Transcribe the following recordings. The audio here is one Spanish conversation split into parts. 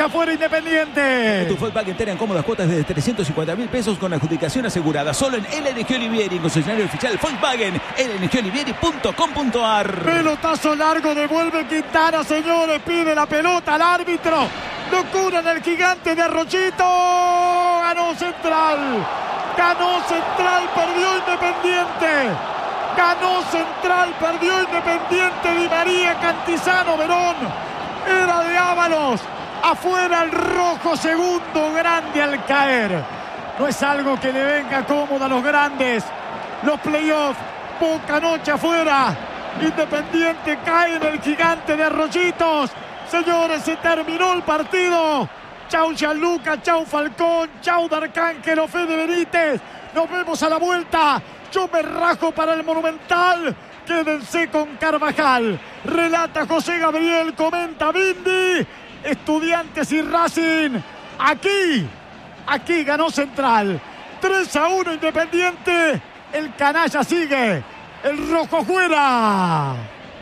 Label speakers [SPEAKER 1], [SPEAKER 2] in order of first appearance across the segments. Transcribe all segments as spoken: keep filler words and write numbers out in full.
[SPEAKER 1] deja fuera Independiente.
[SPEAKER 2] Tu Volkswagen Tera en cómodas cuotas desde trescientos cincuenta mil pesos con adjudicación asegurada. Solo en L N G Olivieri, en concesionario oficial Volkswagen, L N G Olivieri punto com punto a r.
[SPEAKER 1] Pelotazo largo, devuelve Quintana, señores. Pide la pelota al árbitro. Locura en el Gigante de Arroyito. Ganó Central. Ganó Central, perdió Independiente. Ganó Central, perdió Independiente. Di María, Cantizano, Verón. Era de Ábalos. Afuera el rojo, segundo grande al caer. No es algo que le venga cómodo a los grandes. Los playoffs, poca noche afuera. Independiente cae en el Gigante de Arroyitos. Señores, se terminó el partido. Chau Gianluca, chau Falcón, chau D'Arcángelo, Fede Benítez. Nos vemos a la vuelta. Yo me rajo para el Monumental. Quédense con Carvajal. Relata José Gabriel, comenta Bindi. Estudiantes y Racing. Aquí, aquí ganó Central. tres a uno Independiente. El canalla sigue. El rojo fuera.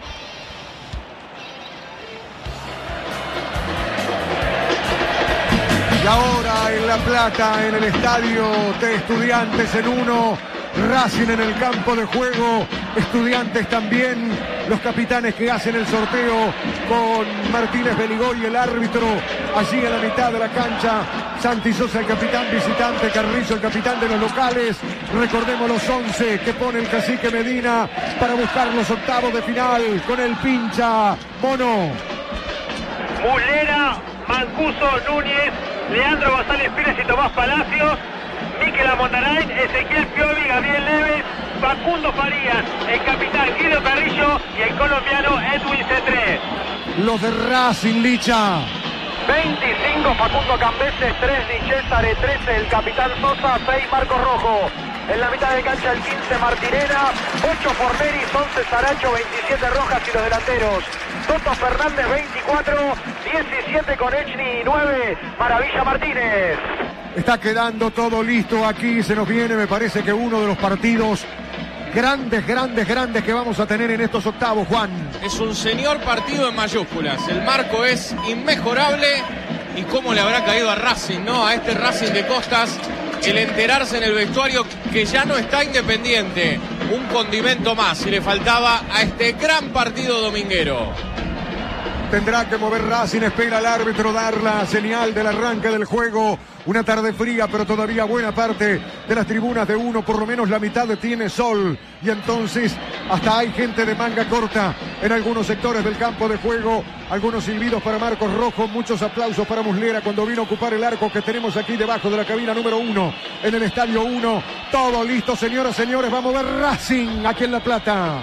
[SPEAKER 3] Y ahora en La Plata, en el estadio de Estudiantes en uno, Racing en el campo de juego, Estudiantes también, los capitanes que hacen el sorteo con Martínez Beligoy, el árbitro, allí a la mitad de la cancha, Santi Sosa el capitán visitante, Carrizo el capitán de los locales. Recordemos los once que pone el cacique Medina para buscar los octavos de final con el pincha Mono.
[SPEAKER 4] Muslera, Mancuso, Núñez, Leandro González Pires y Tomás Palacios, Miquel Amondarain, Ezequiel Piovi, Gabriel Neves, Facundo Farías, el capitán Guido Carrillo y el colombiano Edwin Cetré.
[SPEAKER 3] Los de Racing, Licha.
[SPEAKER 4] veinticinco Facundo Cambeses, tres Di Cesare, trece el capitán Sosa, seis Marcos Rojo. En la mitad de cancha el quince Martirena, ocho Forneris, once Saracho, veintisiete Rojas y los delanteros. Toto Fernández veinticuatro, diecisiete Konechny y nueve Maravilla Martínez.
[SPEAKER 3] Está quedando todo listo aquí, se nos viene, me parece que uno de los partidos grandes, grandes, grandes que vamos a tener en estos octavos, Juan.
[SPEAKER 5] Es un señor partido en mayúsculas, el marco es inmejorable y cómo le habrá caído a Racing, ¿no? A este Racing de Costas, el enterarse en el vestuario que ya no está Independiente, un condimento más y le faltaba a este gran partido dominguero.
[SPEAKER 3] Tendrá que mover Racing, espera al árbitro dar la señal del arranque del juego. Una tarde fría, pero todavía buena parte de las tribunas de uno, por lo menos la mitad tiene sol. Y entonces hasta hay gente de manga corta en algunos sectores del campo de juego. Algunos silbidos para Marcos Rojo, muchos aplausos para Muslera cuando vino a ocupar el arco que tenemos aquí debajo de la cabina número uno, en el estadio uno. Todo listo, señoras, señores, vamos a ver Racing aquí en La Plata.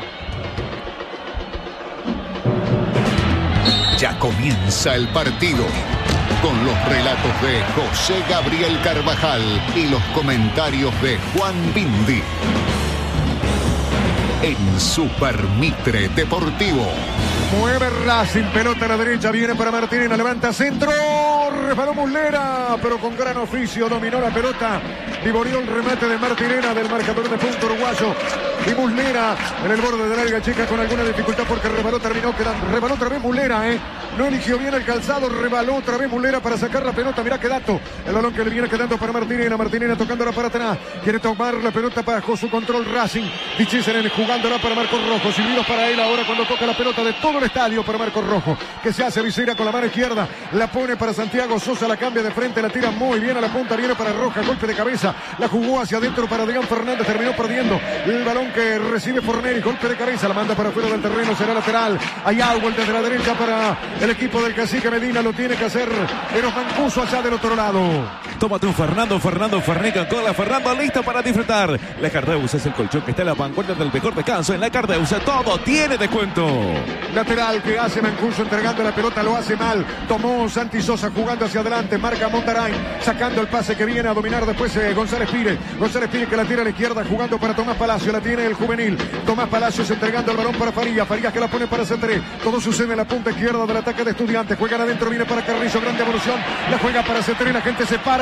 [SPEAKER 6] Ya comienza el partido con los relatos de José Gabriel Carvajal y los comentarios de Juan Bindi en Super Mitre Deportivo.
[SPEAKER 3] Mueve Racing, pelota a la derecha, viene para Martínez, levanta centro, resbaló Muslera, pero con gran oficio dominó la pelota, vivoreó el remate de Martinena del marcador de punto uruguayo, y Muslera en el borde de la larga chica con alguna dificultad porque rebaló, terminó quedando, rebaló otra vez Muslera, eh, no eligió bien el calzado, rebaló otra vez Muslera para sacar la pelota, mirá qué dato, el balón que le viene quedando para Martinena, Martinena tocándola para atrás, quiere tomar la pelota bajo su control Racing, Dichisen jugándola para Marcos Rojo, silbidos para él ahora cuando toca la pelota de todo el estadio para Marcos Rojo, que se hace visera con la mano izquierda, la pone para Santiago Sosa, la cambia de frente, la tira muy bien a la punta, viene para Roja, golpe de cabeza, la jugó hacia adentro para Deán Fernández, terminó perdiendo el balón que recibe Forneri, golpe de cabeza, la manda para afuera del terreno, será lateral, hay agua desde la derecha para el equipo del cacique Medina, lo tiene que hacer Eros Mancuso allá del otro lado.
[SPEAKER 2] Tómate un Fernando, Fernando Fernet con cola, Fernando listo para disfrutar. La Cardeus es el colchón que está en la vanguardia del mejor descanso. En la Cardeus todo tiene descuento.
[SPEAKER 3] Lateral que hace Mancuso entregando la pelota, lo hace mal. Tomó Santi Sosa jugando hacia adelante, marca Mondarain, sacando el pase que viene a dominar después eh, González Pires. González Pires que la tira a la izquierda jugando para Tomás Palacio, la tiene el juvenil. Tomás Palacios entregando el balón para Farías, Farías que la pone para Cetré. Todo sucede en la punta izquierda del ataque de Estudiantes. Juegan adentro, viene para Carrizo, grande evolución. La juega para Cetré, la gente se para.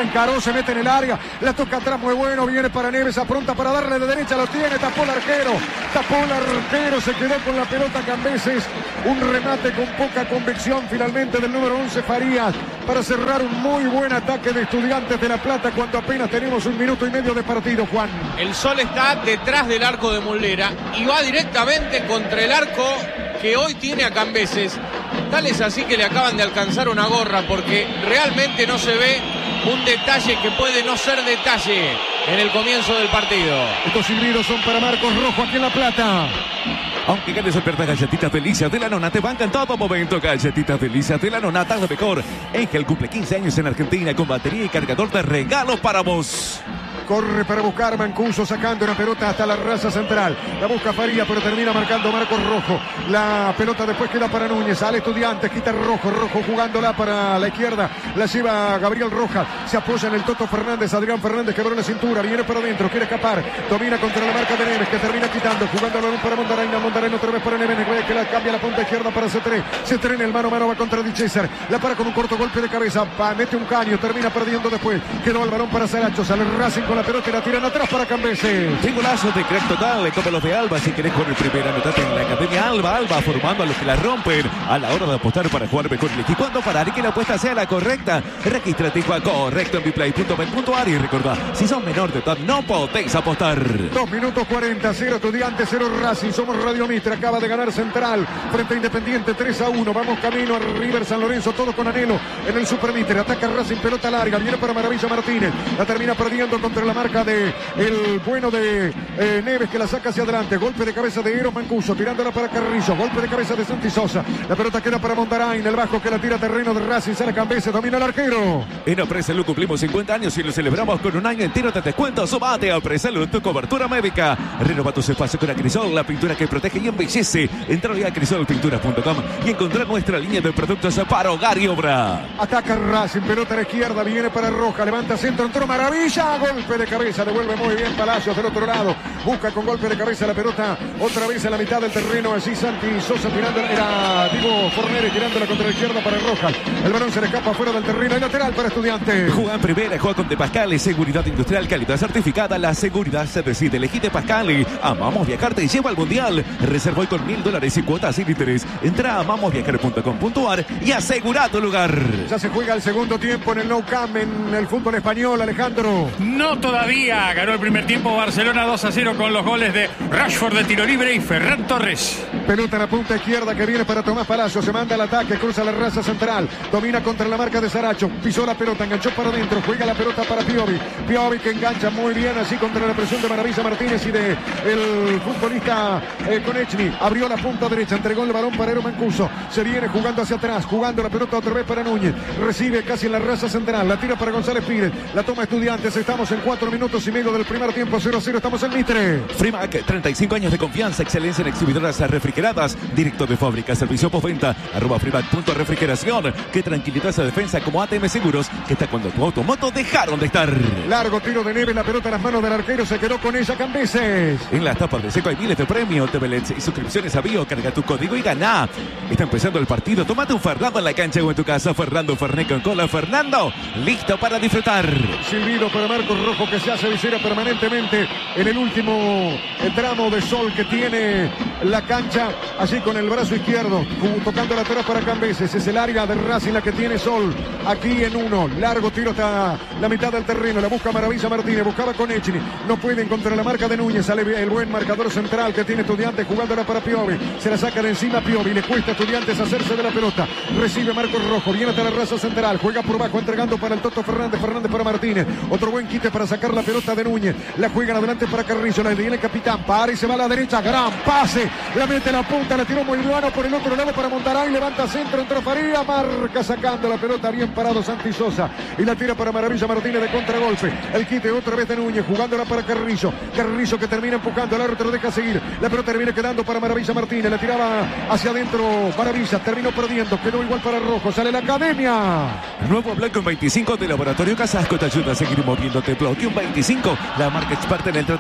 [SPEAKER 3] encaró, se mete en el área, la toca atrás muy bueno, viene para Neves, apronta para darle de derecha, lo tiene, tapó el arquero, tapó el arquero, se quedó con la pelota Cambeses, un remate con poca convicción finalmente del número once Farías, para cerrar un muy buen ataque de Estudiantes de La Plata cuando apenas tenemos un minuto y medio de partido, Juan.
[SPEAKER 5] El Sol está detrás del arco de Muslera y va directamente contra el arco que hoy tiene a Cambeses. Tal es así que le acaban de alcanzar una gorra porque realmente no se ve un detalle que puede no ser detalle en el comienzo del partido.
[SPEAKER 3] Estos silbidos son para Marcos Rojo aquí en La Plata.
[SPEAKER 2] Aunque ganes o pierdas, galletitas delicias de la nona te bancan en todo momento. Galletitas delicias de la nona, tan lo mejor. Engel cumple quince años en Argentina con batería y cargador de regalo para vos.
[SPEAKER 3] Corre para buscar Mancuso, sacando una pelota hasta la raza central. La busca Faría, pero termina marcando Marcos Rojo. La pelota después queda para Núñez. Sale Estudiantes, quita Rojo. Rojo jugándola para la izquierda. La lleva Gabriel Rojas. Se apoya en el Toto Fernández. Adrián Fernández quebró la cintura. Viene para adentro, quiere escapar. Domina contra la marca de Neves, que termina quitando. Jugando para Mondaraina. Mondaraina otra vez para Neves, que la cambia la punta izquierda para C tres. C tres en el mano a mano va contra Di César. La para con un corto golpe de cabeza. Va, mete un caño. Termina perdiendo después. Quedó el balón para Saracho. Sale Racing con la pelota y la tiran atrás para Cambeses.
[SPEAKER 2] Sí, golazo de crack total, como los de Alba. Si querés con el primer anotate en la Academia Alba. Alba formando a los que la rompen a la hora de apostar para jugar mejor el equipo. Cuando parar y que la apuesta sea la correcta. Regístrate y juega correcto en biplay punto bet punto a r. Y recordá, si sos menor de edad no podéis apostar.
[SPEAKER 3] dos minutos cuarenta, cero Estudiantes, cero Racing. Somos Radio Mitre, acaba de ganar Central frente a Independiente tres a uno. Vamos camino a River San Lorenzo, todo con anhelo en el Super Mitre. Ataca Racing, pelota larga, viene para Maravilla Martínez. La termina perdiendo contra la marca de el bueno de eh, Neves, que la saca hacia adelante. Golpe de cabeza de Eros Mancuso, tirándola para Carrillo. Golpe de cabeza de Santi Sosa. La pelota queda para Mondarain, el bajo que la tira a terreno de Racing. Sara Cambeses, domina el arquero.
[SPEAKER 2] En Apresalud cumplimos cincuenta años y lo celebramos con un año entero de descuento. Sumate a Apresalud, tu cobertura médica. Renova tus espacios con Acrisol, la pintura que protege y embellece. Entra a acrisol pinturas punto com y encontrar nuestra línea de productos para hogar y obra.
[SPEAKER 3] Ataca Racing, pelota a la izquierda, viene para Roja, levanta centro, entró Maravilla. Golpe de cabeza, devuelve muy bien Palacios del otro lado. Busca con golpe de cabeza la pelota otra vez a la mitad del terreno. Allí Santi Sosa tirando, era Diego Forneri tirándola contra la izquierda para Rojas. El balón se le escapa fuera del terreno. El lateral para Estudiantes.
[SPEAKER 2] Juega en primera, juega con De Pascale, seguridad industrial, calidad certificada. La seguridad se decide. Elegí De Pascale. Amamos viajar, te lleva al mundial. Reserva hoy con mil dólares y cuotas sin interés. Entra a amamos viajar punto com punto a r y asegura tu lugar.
[SPEAKER 3] Ya se juega el segundo tiempo en el Nou Camp en el fútbol español, Alejandro.
[SPEAKER 7] No todavía. Ganó el primer tiempo Barcelona dos a cero con los goles de Rashford de tiro libre y Ferran Torres.
[SPEAKER 3] Pelota en la punta izquierda que viene para Tomás Palacio. Se manda al ataque, cruza la raza central. Domina contra la marca de Saracho. Pisó la pelota, enganchó para adentro. Juega la pelota para Piovi. Piovi que engancha muy bien así contra la presión de Maravilla Martínez y de el futbolista eh, Konechny. Abrió la punta derecha, entregó el balón para Eros Mancuso. Se viene jugando hacia atrás, jugando la pelota otra vez para Núñez. Recibe casi en la raza central. La tira para González Pires. La toma Estudiantes. Estamos en cuatro minutos y medio del primer tiempo. cero a cero. Estamos en Mitre.
[SPEAKER 2] Frimac, treinta y cinco años de confianza, excelencia en exhibidoras refrigeradas, directo de fábrica, servicio postventa, arroba Frimac punto refrigeración. Que tranquilidad esa defensa como A T M Seguros, que está cuando tu automoto dejaron de estar.
[SPEAKER 3] Largo tiro de Neves, la pelota en las manos del arquero, se quedó con ella Cambeses.
[SPEAKER 2] En las tapas de Seco hay miles de premios, T V L E Ds y suscripciones a Bio, carga tu código y gana. Está empezando el partido, tómate un Fernando en la cancha o en tu casa. Fernando Fernet con cola. Fernando, listo para disfrutar.
[SPEAKER 3] Silbido para Marcos Rojo, que se hace visera permanentemente en el último el tramo de sol que tiene la cancha, allí con el brazo izquierdo, tocando la atrás para Cambeses. Es el área de Racing la que tiene Sol, aquí en uno, largo tiro hasta la mitad del terreno, la busca Maravilla Martínez, buscaba con Echini, no puede encontrar la marca de Núñez, sale el buen marcador central que tiene Estudiantes, jugándola para Piovi, se la saca de encima Piovi, le cuesta a Estudiantes hacerse de la pelota, recibe Marcos Rojo, viene hasta la raza central, juega por bajo, entregando para el Toto Fernández, Fernández para Martínez, otro buen quite para sacar la pelota de Núñez, la juegan adelante para Carrillo, la viene el capitán, para y se va a la derecha, gran pase, la mete la punta, la tiró muy bueno por el otro lado para Montaray, levanta centro, entró Faría, marca sacando la pelota, bien parado Santi Sosa, y la tira para Maravilla Martínez de contragolpe, el quite otra vez de Núñez, jugándola para Carrillo, Carrillo que termina empujando, el árbitro deja seguir, la pelota termina quedando para Maravilla Martínez, la tiraba hacia adentro Maravilla, terminó perdiendo, quedó igual para Rojo, sale la Academia.
[SPEAKER 2] Nuevo Bloque veinticinco de Laboratorio Casasco te ayuda a seguir moviéndote. Bloque veinticinco, la marca experta en el tratamiento de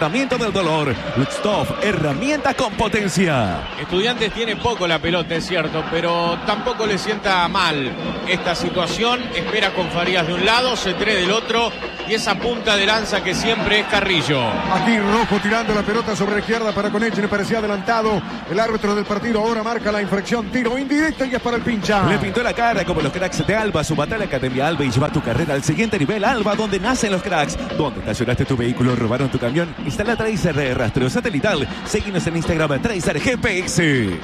[SPEAKER 2] el dolor. Luxtoff, herramienta con potencia.
[SPEAKER 5] Estudiantes tiene poco la pelota, es cierto, pero tampoco le sienta mal esta situación. Espera con Farías de un lado, Cetré del otro y esa punta de lanza que siempre es Carrillo.
[SPEAKER 3] Aquí Rojo tirando la pelota sobre la izquierda para Conetti, le parecía adelantado. El árbitro del partido ahora marca la infracción, tiro indirecto y es para el Pincha.
[SPEAKER 2] Le pintó la cara como los cracks de Alba. Sumate a la Academia Alba y lleva tu carrera al siguiente nivel. Alba, donde nacen los cracks. Donde estacionaste tu vehículo, robaron tu camión. Instala Tracer de rastreo satelital. Seguinos en Instagram, Tracer G P X.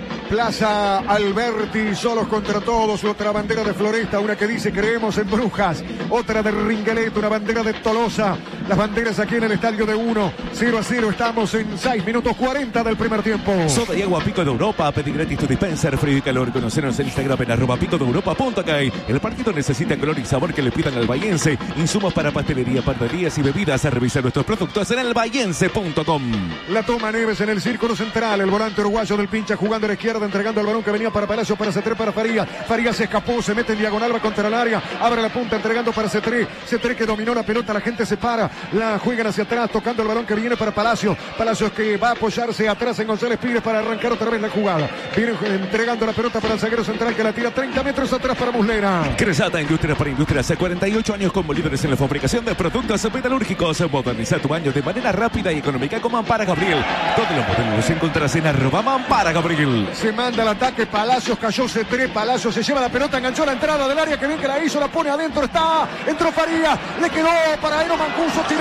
[SPEAKER 3] Plaza Alberti, solos contra todos. Otra bandera de Floresta, una que dice creemos en Brujas. Otra de Ringuelet, una bandera de Tolosa. Las banderas aquí en el estadio de uno. cero a cero, estamos en seis minutos cuarenta del primer tiempo.
[SPEAKER 2] Soda y agua Pico de Europa. Pedí gratis tu dispenser, frío y calor. Conocernos en Instagram en arroba pico de europa punto k. El partido necesita color y sabor que le pidan al bahiense. Insumos para pastelería, panaderías y bebidas. A revisar nuestros productos en el bahiense punto com.
[SPEAKER 3] La toma Neves en el círculo central. El volante uruguayo del Pincha jugando a la izquierda, entregando el balón que venía para Palacio, para Cetré, para Farías. Farías se escapó, se mete en diagonal, va contra el área, abre la punta, entregando para Cetré. Cetré que dominó la pelota, la gente se para, la juegan hacia atrás, tocando el balón que viene para Palacio. Palacios que va a apoyarse atrás en González Pires para arrancar otra vez la jugada. Viene entregando la pelota para el zaguero central que la tira treinta metros atrás para Muslera.
[SPEAKER 2] Cresata Industria para Industria, hace cuarenta y ocho años como líderes en la fabricación de productos metalúrgicos. Moderniza tu baño de manera rápida y económica con Mampara Gabriel. Todos los modelos los encontrarás en arroba Mampara Gabriel.
[SPEAKER 3] Se manda el ataque, Palacios cayó Cetré, Palacios se lleva la pelota, enganchó la entrada del área, que bien que la hizo, la pone adentro, está, entró Farías, le quedó para Eno Mancuso, tiró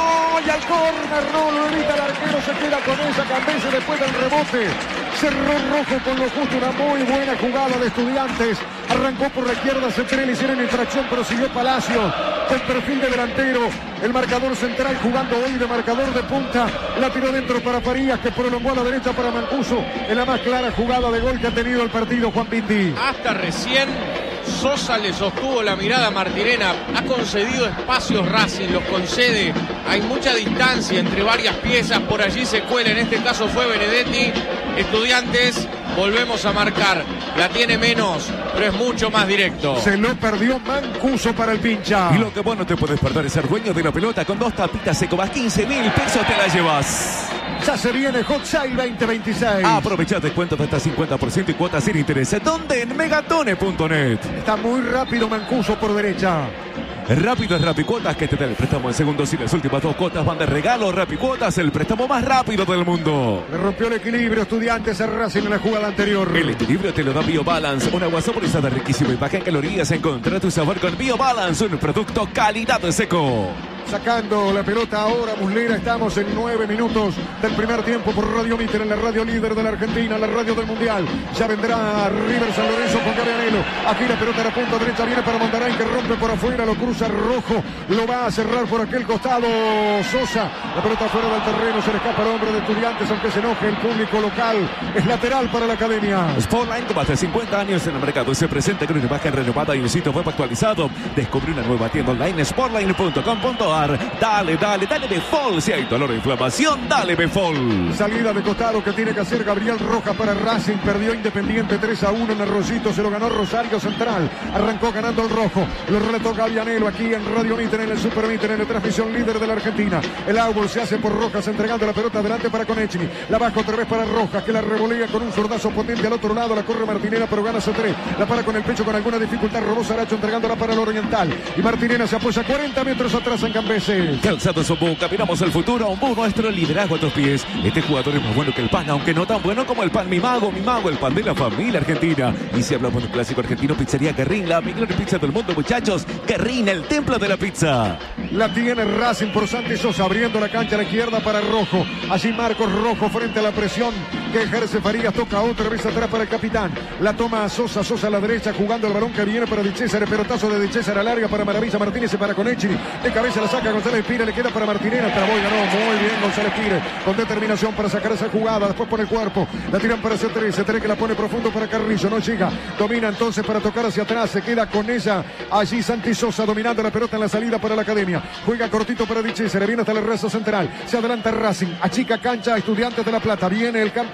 [SPEAKER 3] y al córner, no lo evita el arquero, se queda con esa Cambese después del rebote. Cerró Rojo con lo justo, una muy buena jugada de Estudiantes. Arrancó por la izquierda, Cetré, le hicieron infracción, pero siguió Palacios con perfil de delantero. El marcador central jugando hoy de marcador de punta. La tiró dentro para Farías, que prolongó a la derecha para Mancuso. En la más clara jugada de gol que ha tenido el partido, Juan Pindi.
[SPEAKER 5] Hasta recién Sosa le sostuvo la mirada a Martirena. Ha concedido espacios Racing, los concede. Hay mucha distancia entre varias piezas. Por allí se cuela, en este caso fue Benedetti. Estudiantes, volvemos a marcar. La tiene menos, pero es mucho más directo.
[SPEAKER 3] Se lo perdió Mancuso para el Pincha.
[SPEAKER 2] Y lo que vos no te puedes perder es ser dueño de la pelota. Con dos tapitas Secobas, quince mil pesos te la llevas.
[SPEAKER 3] Ya se viene Hot Sale veinte veintiséis.
[SPEAKER 2] Aprovecha descuentos de hasta cincuenta por ciento y cuotas sin interés. ¿Dónde? En megatone punto net.
[SPEAKER 3] Está muy rápido Mancuso por derecha.
[SPEAKER 2] Rápido es Rapicuotas, que te da el préstamo en segundos y las últimas dos cuotas van de regalo. Rapicuotas, el préstamo más rápido del mundo.
[SPEAKER 3] Le rompió el equilibrio Estudiantes a Racing en la jugada anterior.
[SPEAKER 2] El equilibrio te lo da BioBalance, una agua saborizada riquísima y baja en calorías. Encontrá tu sabor con BioBalance, un producto calidad seco.
[SPEAKER 3] Sacando la pelota ahora Muslera, estamos en nueve minutos del primer tiempo por Radio Mitre, en la radio líder de la Argentina, la radio del Mundial. Ya vendrá River San Lorenzo con Gabrianelo. Aquí la pelota a la punta derecha, viene para Mondarain, que rompe por afuera, lo cruza Rojo, lo va a cerrar por aquel costado Sosa. La pelota fuera del terreno, se le escapa el hombre de Estudiantes, aunque se enoje el público local. Es lateral para la Academia.
[SPEAKER 2] Sportline, con más de cincuenta años en el mercado, se presenta con una imagen renovada y un sitio web actualizado. Descubre una nueva tienda online, sportline punto com punto a r. Dale, dale, dale Befol. Si hay dolor o inflamación, dale Befol.
[SPEAKER 3] Salida de costado que tiene que hacer Gabriel Rojas para Racing. Perdió Independiente tres a uno en Arrocito. Se lo ganó Rosario Central. Arrancó ganando el Rojo. Lo relató Gabrianelo aquí en Radio Mitre, en el Super Mitre, en la transmisión líder de la Argentina. El árbol se hace por Rojas, entregando la pelota adelante para Konechny. La baja otra vez para Rojas, que la revolea con un zurdazo potente al otro lado. La corre Martinena, pero gana Cetré. La para con el pecho con alguna dificultad. Robó Saracho entregándola para el Oriental. Y Martinena se apoya cuarenta metros atrás en Cambese.
[SPEAKER 2] Calzados Ombú, caminamos el futuro. Ombú, nuestro liderazgo a tus pies. Este jugador es más bueno que el pan, aunque no tan bueno como el pan. Mi mago, mi mago, el pan de la familia argentina. Y si hablamos de un clásico argentino, pizzería Guerrín, la mejor pizza del mundo, muchachos. Guerrín, el templo de la pizza.
[SPEAKER 3] La tiene Racing por Santi Sosa, abriendo la cancha a la izquierda para Rojo. Allí Marcos Rojo frente a la presión que ejerce Farías. Toca otra vez atrás para el capitán. La toma a Sosa, Sosa a la derecha, jugando el balón que viene para Di César. El pelotazo de Di César a larga para Maravilla Martínez y para Konechny. De cabeza la saca González Pires, le queda para Martinena. Trabó y ganó muy bien González Pires, con determinación para sacar esa jugada. Después por el cuerpo, la tiran para Cetré. Cetré que la pone profundo para Carrillo, no llega. Domina entonces para tocar hacia atrás. Se queda con ella allí Santi Sosa, dominando la pelota en la salida para la Academia. Juega cortito para Di César, viene hasta la raza central. Se adelanta Racing, achica cancha Estudiantes de La Plata. Viene el campo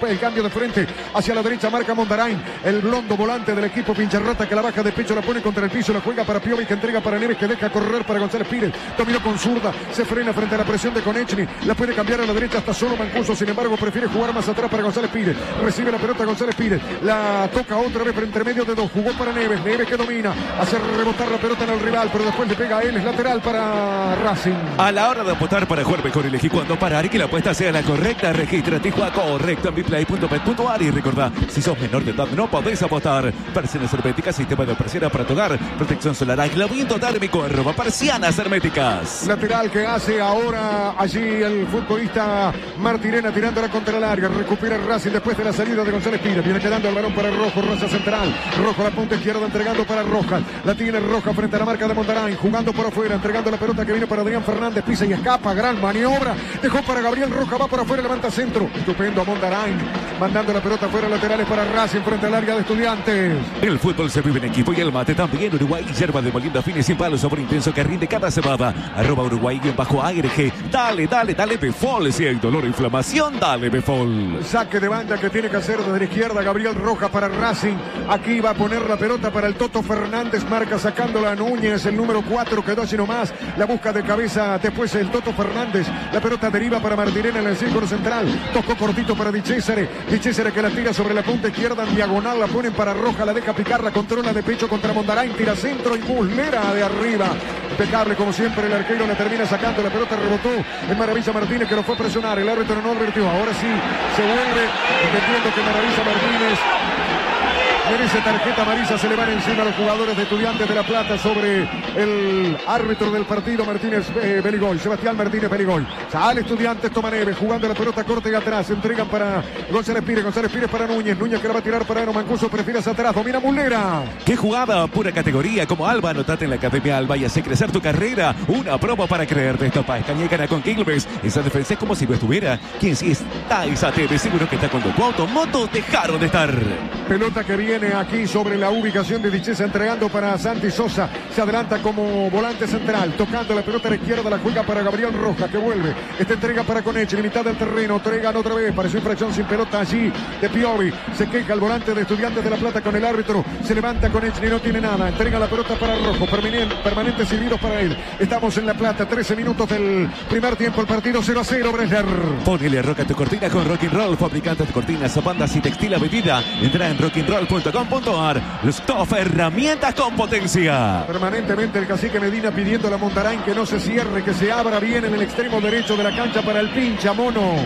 [SPEAKER 3] el cambio de frente hacia la derecha, marca Mondarain, el blondo volante del equipo Pincharrata, que la baja de pecho, la pone contra el piso, la juega para Piovi, que entrega para Neves, que deja correr para González Pires, dominó con zurda, se frena frente a la presión de Konechny, la puede cambiar a la derecha hasta solo Mancuso, sin embargo prefiere jugar más atrás para González Pires, recibe la pelota González Pires, la toca otra vez por entre medio de dos, jugó para Neves, Neves que domina, hace rebotar la pelota en el rival, pero después le pega a él, es lateral para Racing.
[SPEAKER 2] A la hora de apostar para jugar mejor, elegí cuándo parar y que la apuesta sea la correcta. Regístrate y juega correcto en biplay punto bet punto a r y recordá, si sos menor de edad no podés apostar. Persianas herméticas, sistema de persianas para tu hogar, protección solar, aislamiento térmico, arroba persianas herméticas.
[SPEAKER 3] Lateral que hace ahora allí el futbolista Martirena tirándola contra el área, recupera Racing después de la salida de González Pires, viene quedando el balón para Rojo, Rosa central, Rojo la punta izquierda entregando para Rojas, la tiene Roja frente a la marca de Mondarain, jugando por afuera, entregando la pelota que viene para Adrián Fernández, pisa y escapa, gran maniobra, dejó para Gabriel Roja, va por afuera, levanta centro, estupendo a Mondarain, mandando la pelota afuera, laterales para Racing frente al área de Estudiantes.
[SPEAKER 2] El fútbol se vive en equipo y el mate también. Uruguay, yerba de molienda fina y sin palo, sabor intenso que rinde cada cebada. Arroba Uruguay en bajo A R G. Dale, dale, dale Befol. Si hay dolor o inflamación, dale Befol.
[SPEAKER 3] Saque de banda que tiene que hacer desde la izquierda Gabriel Rojas para Racing. Aquí va a poner la pelota para el Toto Fernández, marca sacándola a Núñez, el número cuatro quedó así nomás, la busca de cabeza después el Toto Fernández, la pelota deriva para Martirena en el círculo central, tocó cortito para Di Césare, Di Césare que la tira sobre la punta izquierda en diagonal, la ponen para Roja, la deja picar, la controla de pecho contra Mondarain, tira centro y Muslera de arriba, impecable como siempre el arquero, la termina sacando, la pelota rebotó en Maravilla Martínez que lo fue a presionar, el árbitro no advirtió, ahora sí se vuelve, entendiendo que Maravilla Martínez merece tarjeta amarilla, se le van encima a los jugadores de Estudiantes de La Plata sobre el árbitro del partido, Martínez eh, Beligoy, Sebastián Martínez Beligoy. Sale Estudiantes, toma Neves, jugando la pelota corta y atrás, entregan para González Pires, González Pires para Núñez, Núñez que la va a tirar para Eno Mancuso, prefiere hacia atrás, domina Muslera.
[SPEAKER 2] Qué jugada, pura categoría, como Alba, anotate en la Academia Alba y hace crecer tu carrera. Una promo para creerte, esta paz Cañégana con Quilmes. Esa defensa es como si no estuviera. Quien sí está esa T V, seguro que está con tu auto, moto, dejaron de estar.
[SPEAKER 3] Pelota que viene aquí sobre la ubicación de Dichesa, entregando para Santi Sosa, se adelanta como volante central, tocando la pelota a la izquierda, la juega para Gabriel Rojas, que vuelve, esta entrega para Konechny, mitad del terreno, entregan otra vez, pareció infracción sin pelota allí de Piovi, se queja el volante de Estudiantes de La Plata con el árbitro, se levanta Konechny, no tiene nada, entrega la pelota para Rojo, permanente, permanentes silbidos para él, estamos en La Plata, trece minutos del primer tiempo, el partido cero a cero, Bresler.
[SPEAKER 2] Ponele roca a tu cortina con Rock and Roll, fabricante de cortinas, bandas y textil a medida, entra en rock and roll punto com punto a r, los top herramientas con potencia.
[SPEAKER 3] Permanentemente el cacique Medina pidiendo a la Mondarain que no se cierre, que se abra bien en el extremo derecho de la cancha para el pincha mono.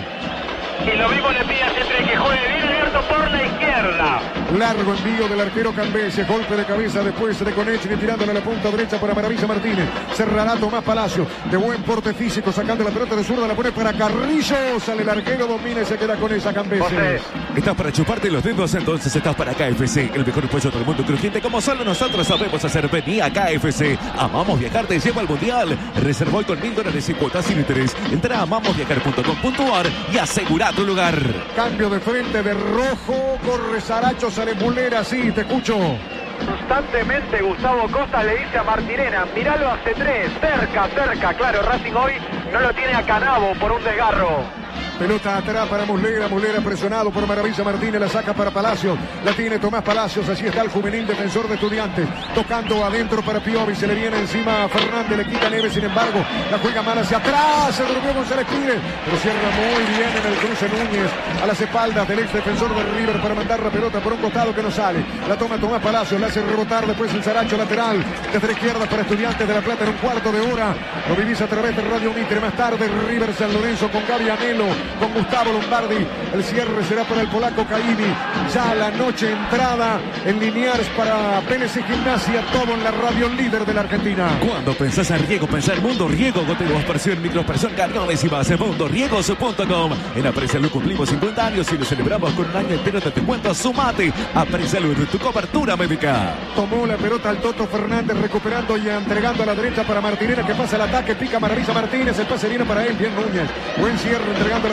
[SPEAKER 4] Y lo mismo le pide siempre que juegue bien abierto por la izquierda.
[SPEAKER 3] Largo envío del arquero Cambese, golpe de cabeza después de Konechny tirándole a la punta derecha para Maravilla Martínez. Cerrará Tomás Palacio, de buen porte físico, sacando la pelota de zurda, la pone para Carrillo, sale el arquero, domina y se queda con esa Cambese.
[SPEAKER 2] ¿Estás para chuparte los dedos? Entonces estás para K F C, el mejor pollo del mundo crujiente como solo nosotros sabemos hacer. Vení a K F C, amamos viajar, te lleva al mundial. Reserva hoy con mil dólares y cuotas sin interés. Entra a amamos viajar punto com punto a r y asegura tu lugar.
[SPEAKER 3] Cambio de frente de Rojo, corre Saracho, sale Muslera, sí, te escucho.
[SPEAKER 4] Constantemente Gustavo Costa le dice a Martirena, miralo hace tres, cerca, cerca, claro, Racing hoy no lo tiene a Canavo por un desgarro.
[SPEAKER 3] Pelota atrás para Muslera, Muslera presionado por Maravilla Martínez, la saca para Palacios, la tiene Tomás Palacios, allí está el juvenil defensor de Estudiantes, tocando adentro para Piovi, se le viene encima a Fernández, le quita Neves, sin embargo, la juega mal hacia atrás, se durmió González Pires, pero cierra muy bien en el cruce Núñez, a las espaldas del ex defensor de River para mandar la pelota por un costado que no sale, la toma Tomás Palacios, la hace rebotar después el Saracho lateral, desde la izquierda para Estudiantes de La Plata en un cuarto de hora, lo vivís a través de Radio Mitre, más tarde River San Lorenzo con Gaby Anelo, con Gustavo Lombardi, el cierre será para el polaco Caini, ya la noche entrada en Liniers para Vélez y Gimnasia, todo en la radio líder de la Argentina.
[SPEAKER 2] Cuando pensás en riego, pensá en Mundo Riego, goteo, aspersión, microaspersión, carnones y más, en mundo riegos punto com. En Aprecialo cumplimos cincuenta años y lo celebramos con un año entero de descuento. Sumate, Aprecialo en tu cobertura médica.
[SPEAKER 3] Tomó la pelota al Toto Fernández, recuperando y entregando a la derecha para Martinera, que pasa el ataque, pica Maravilla Martínez, el pase viene para él, bien Núñez, buen cierre, entregando la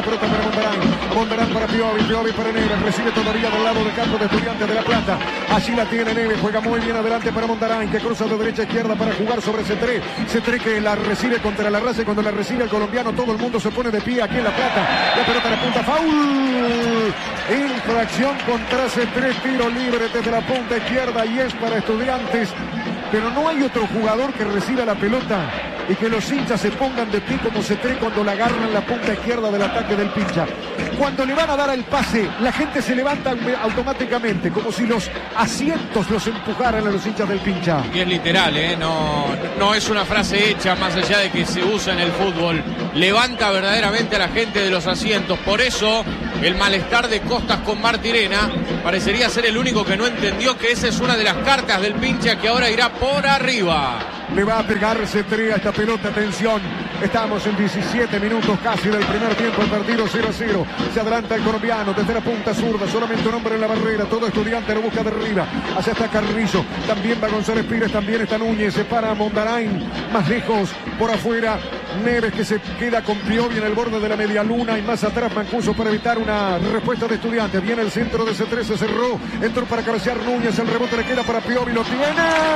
[SPEAKER 3] pelota para Mondarán. Mondarán para Piovi, Piovi para Neves. Recibe todavía del lado del campo de Estudiantes de La Plata. Allí la tiene Neves. Juega muy bien adelante para Mondarán, que cruza de derecha a izquierda para jugar sobre Cetré. Cetré que la recibe contra la raza. Y cuando la recibe el colombiano, todo el mundo se pone de pie aquí en La Plata. La pelota en la punta. Foul. Infracción contra Cetré. Tiro libre desde la punta izquierda y es para Estudiantes. Pero no hay otro jugador que reciba la pelota y que los hinchas se pongan de pie como Cetré cuando la agarran en la punta izquierda del ataque del Pincha. Cuando le van a dar el pase, la gente se levanta automáticamente, como si los asientos los empujaran a los hinchas del Pincha.
[SPEAKER 5] Y es literal, ¿eh? No, no es una frase hecha, más allá de que se usa en el fútbol. Levanta verdaderamente a la gente de los asientos. Por eso, el malestar de Costas con Martirena parecería ser el único que no entendió que esa es una de las cartas del Pincha que ahora irá por arriba.
[SPEAKER 3] Le va a pegar Cetré a esta pelota, atención. Estamos en diecisiete minutos casi del primer tiempo, el partido cero a cero. Se adelanta el colombiano desde la punta zurda, solamente un hombre en la barrera, todo Estudiante lo busca de arriba. Hacia está Carrillo, también va González Pires, también está Núñez, se para Mondarán, más lejos, por afuera. Neves que se queda con Piovi en el borde de la media luna y más atrás Mancuso para evitar una respuesta de Estudiantes. Viene el centro de Cetré, se cerró, entró para cabecear Núñez, el rebote le queda para Piovi, lo tiene,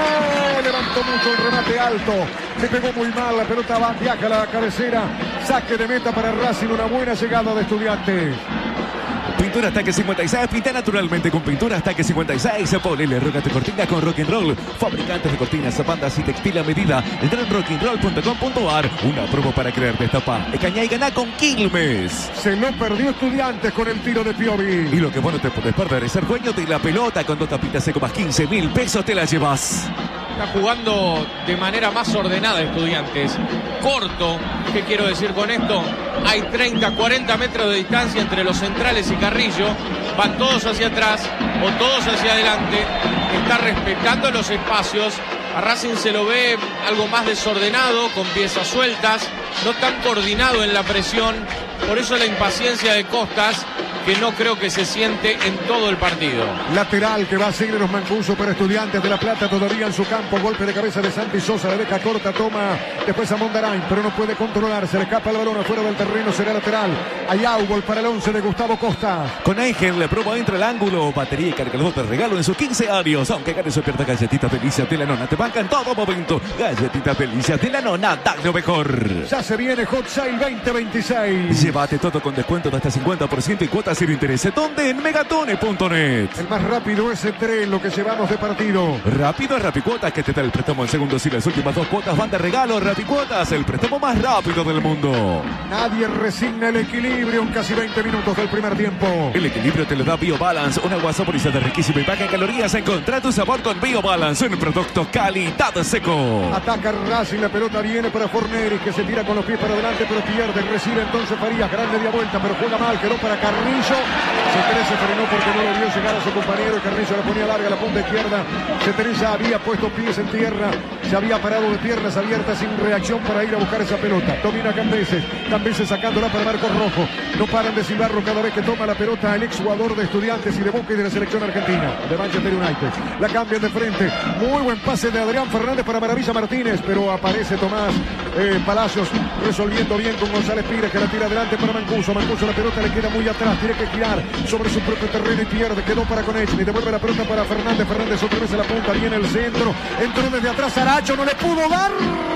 [SPEAKER 3] levantó mucho el remate alto, se pegó muy mal, la pelota va, viaja a la cabecera, saque de meta para Racing, una buena llegada de Estudiantes.
[SPEAKER 2] Pintura Ataque cincuenta y seis, pinta naturalmente con Pintura Ataque cincuenta y seis. Ponele Roca tu cortina con Rock and Roll. Fabricantes de cortinas, bandas y textil a medida. Entra en rock and roll punto com punto a r. Una promo para creer destapa. Cañá y ganá con Quilmes.
[SPEAKER 3] Se lo perdió Estudiantes con el tiro de Piovi.
[SPEAKER 2] Y lo que vos no te podés perder es ser dueño de la pelota. Con dos tapitas seco más quince mil pesos te la llevas.
[SPEAKER 5] Está jugando de manera más ordenada Estudiantes. Corto, ¿qué quiero decir con esto? Hay treinta, cuarenta metros de distancia entre los centrales y Carrillo. Van todos hacia atrás o todos hacia adelante. Está respetando los espacios. A Racing se lo ve algo más desordenado, con piezas sueltas, no tan coordinado en la presión. Por eso la impaciencia de Costas, que no creo que se siente en todo el partido.
[SPEAKER 3] Lateral que va a seguir los Mancuso para Estudiantes de La Plata, todavía en su campo. Golpe de cabeza de Santi Sosa, la deja corta, toma después a Mondarán, pero no puede controlar, se le escapa el balón afuera del terreno, será lateral. Hay Augol para el once de Gustavo Costa.
[SPEAKER 2] Con Ángel le proba entre el ángulo, batería y cargador de regalo en sus quince años. Aunque gane su pierda, galletitas delicias de la nona te banca en todo momento. Galletitas delicias de la nona, da lo mejor.
[SPEAKER 3] Ya se viene Hot Sale veinte veintiséis.
[SPEAKER 2] Llévate todo con descuento de hasta cincuenta por ciento y cuotas sin interés. ¿Dónde? En megatone punto net.
[SPEAKER 3] El más rápido es Cetré, lo que llevamos de partido.
[SPEAKER 2] Rápido Rapicuotas, que te da el préstamo en segundos y las últimas dos cuotas van de regalo. Rapicuotas, el préstamo más rápido del mundo.
[SPEAKER 3] Nadie resigna el equilibrio en casi veinte minutos del primer tiempo.
[SPEAKER 2] El equilibrio te lo da BioBalance, una agua saborizada riquísima y baja en calorías. Encontrá tu sabor con BioBalance, un producto calidad seco.
[SPEAKER 3] Ataca Racing, la pelota viene para Forneri, que se tira con los pies para adelante, pero pierde. Recibe entonces Farías, gran media vuelta, pero juega mal, quedó para Carrillo. Cetré se frenó porque no lo vio llegar a su compañero. Carrillo la ponía larga a la punta izquierda. Cetré ya había puesto pies en tierra, se había parado de piernas abiertas sin reacción para ir a buscar esa pelota. Domina Cambeses, Cambeses sacándola para Marcos Rojo. No paran de silbarlo cada vez que toma la pelota el exjugador de Estudiantes y de Boca y de la selección argentina, de Manchester United. La cambian de frente, muy buen pase de Adrián Fernández para Maravilla Martínez, pero aparece Tomás eh, Palacios resolviendo bien con González Pires, que la tira adelante para Mancuso. Mancuso la pelota le queda muy atrás, tiene que girar sobre su propio terreno y pierde, quedó para Konechny, devuelve la pelota para Fernández, Fernández otra vez a la punta, viene el centro, entró desde atrás Saracho, no le pudo dar,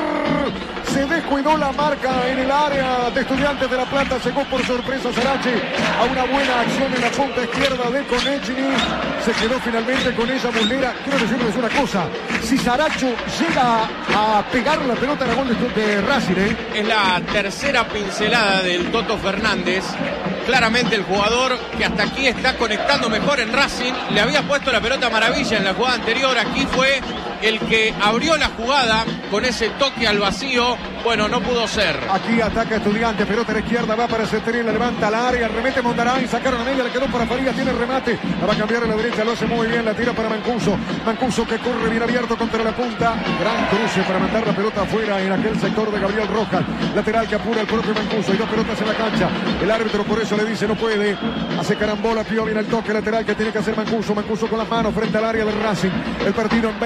[SPEAKER 3] se descuidó la marca en el área de Estudiantes de La Plata, llegó por sorpresa Sarache a una buena acción en la punta izquierda de Konechny, se quedó finalmente con ella Muslera. Quiero decirles una cosa, si Saracho llega a pegar la pelota en la gol de, de Racing, ¿eh?
[SPEAKER 5] Es la tercera pincelada del Toto Fernández. Claramente el jugador que hasta aquí está conectando mejor en Racing, le había puesto la pelota a Maravilla en la jugada anterior, aquí fue el que abrió la jugada con ese toque al vacío, bueno, no pudo ser.
[SPEAKER 3] Aquí ataca Estudiantes, pelota a la izquierda, va para Cetré, la levanta al área, remete Mondarán, sacaron a media, le quedó para Farías, tiene remate, la va a cambiar a la derecha, lo hace muy bien, la tira para Mancuso, Mancuso que corre bien abierto contra la punta, gran cruce para mandar la pelota afuera en aquel sector de Gabriel Rojas, lateral que apura el propio Mancuso, y dos pelotas en la cancha, el árbitro por eso le dice no puede, hace carambola, Piovi en el toque lateral que tiene que hacer Mancuso, Mancuso con las manos frente al área del Racing, el partido en veinte minutos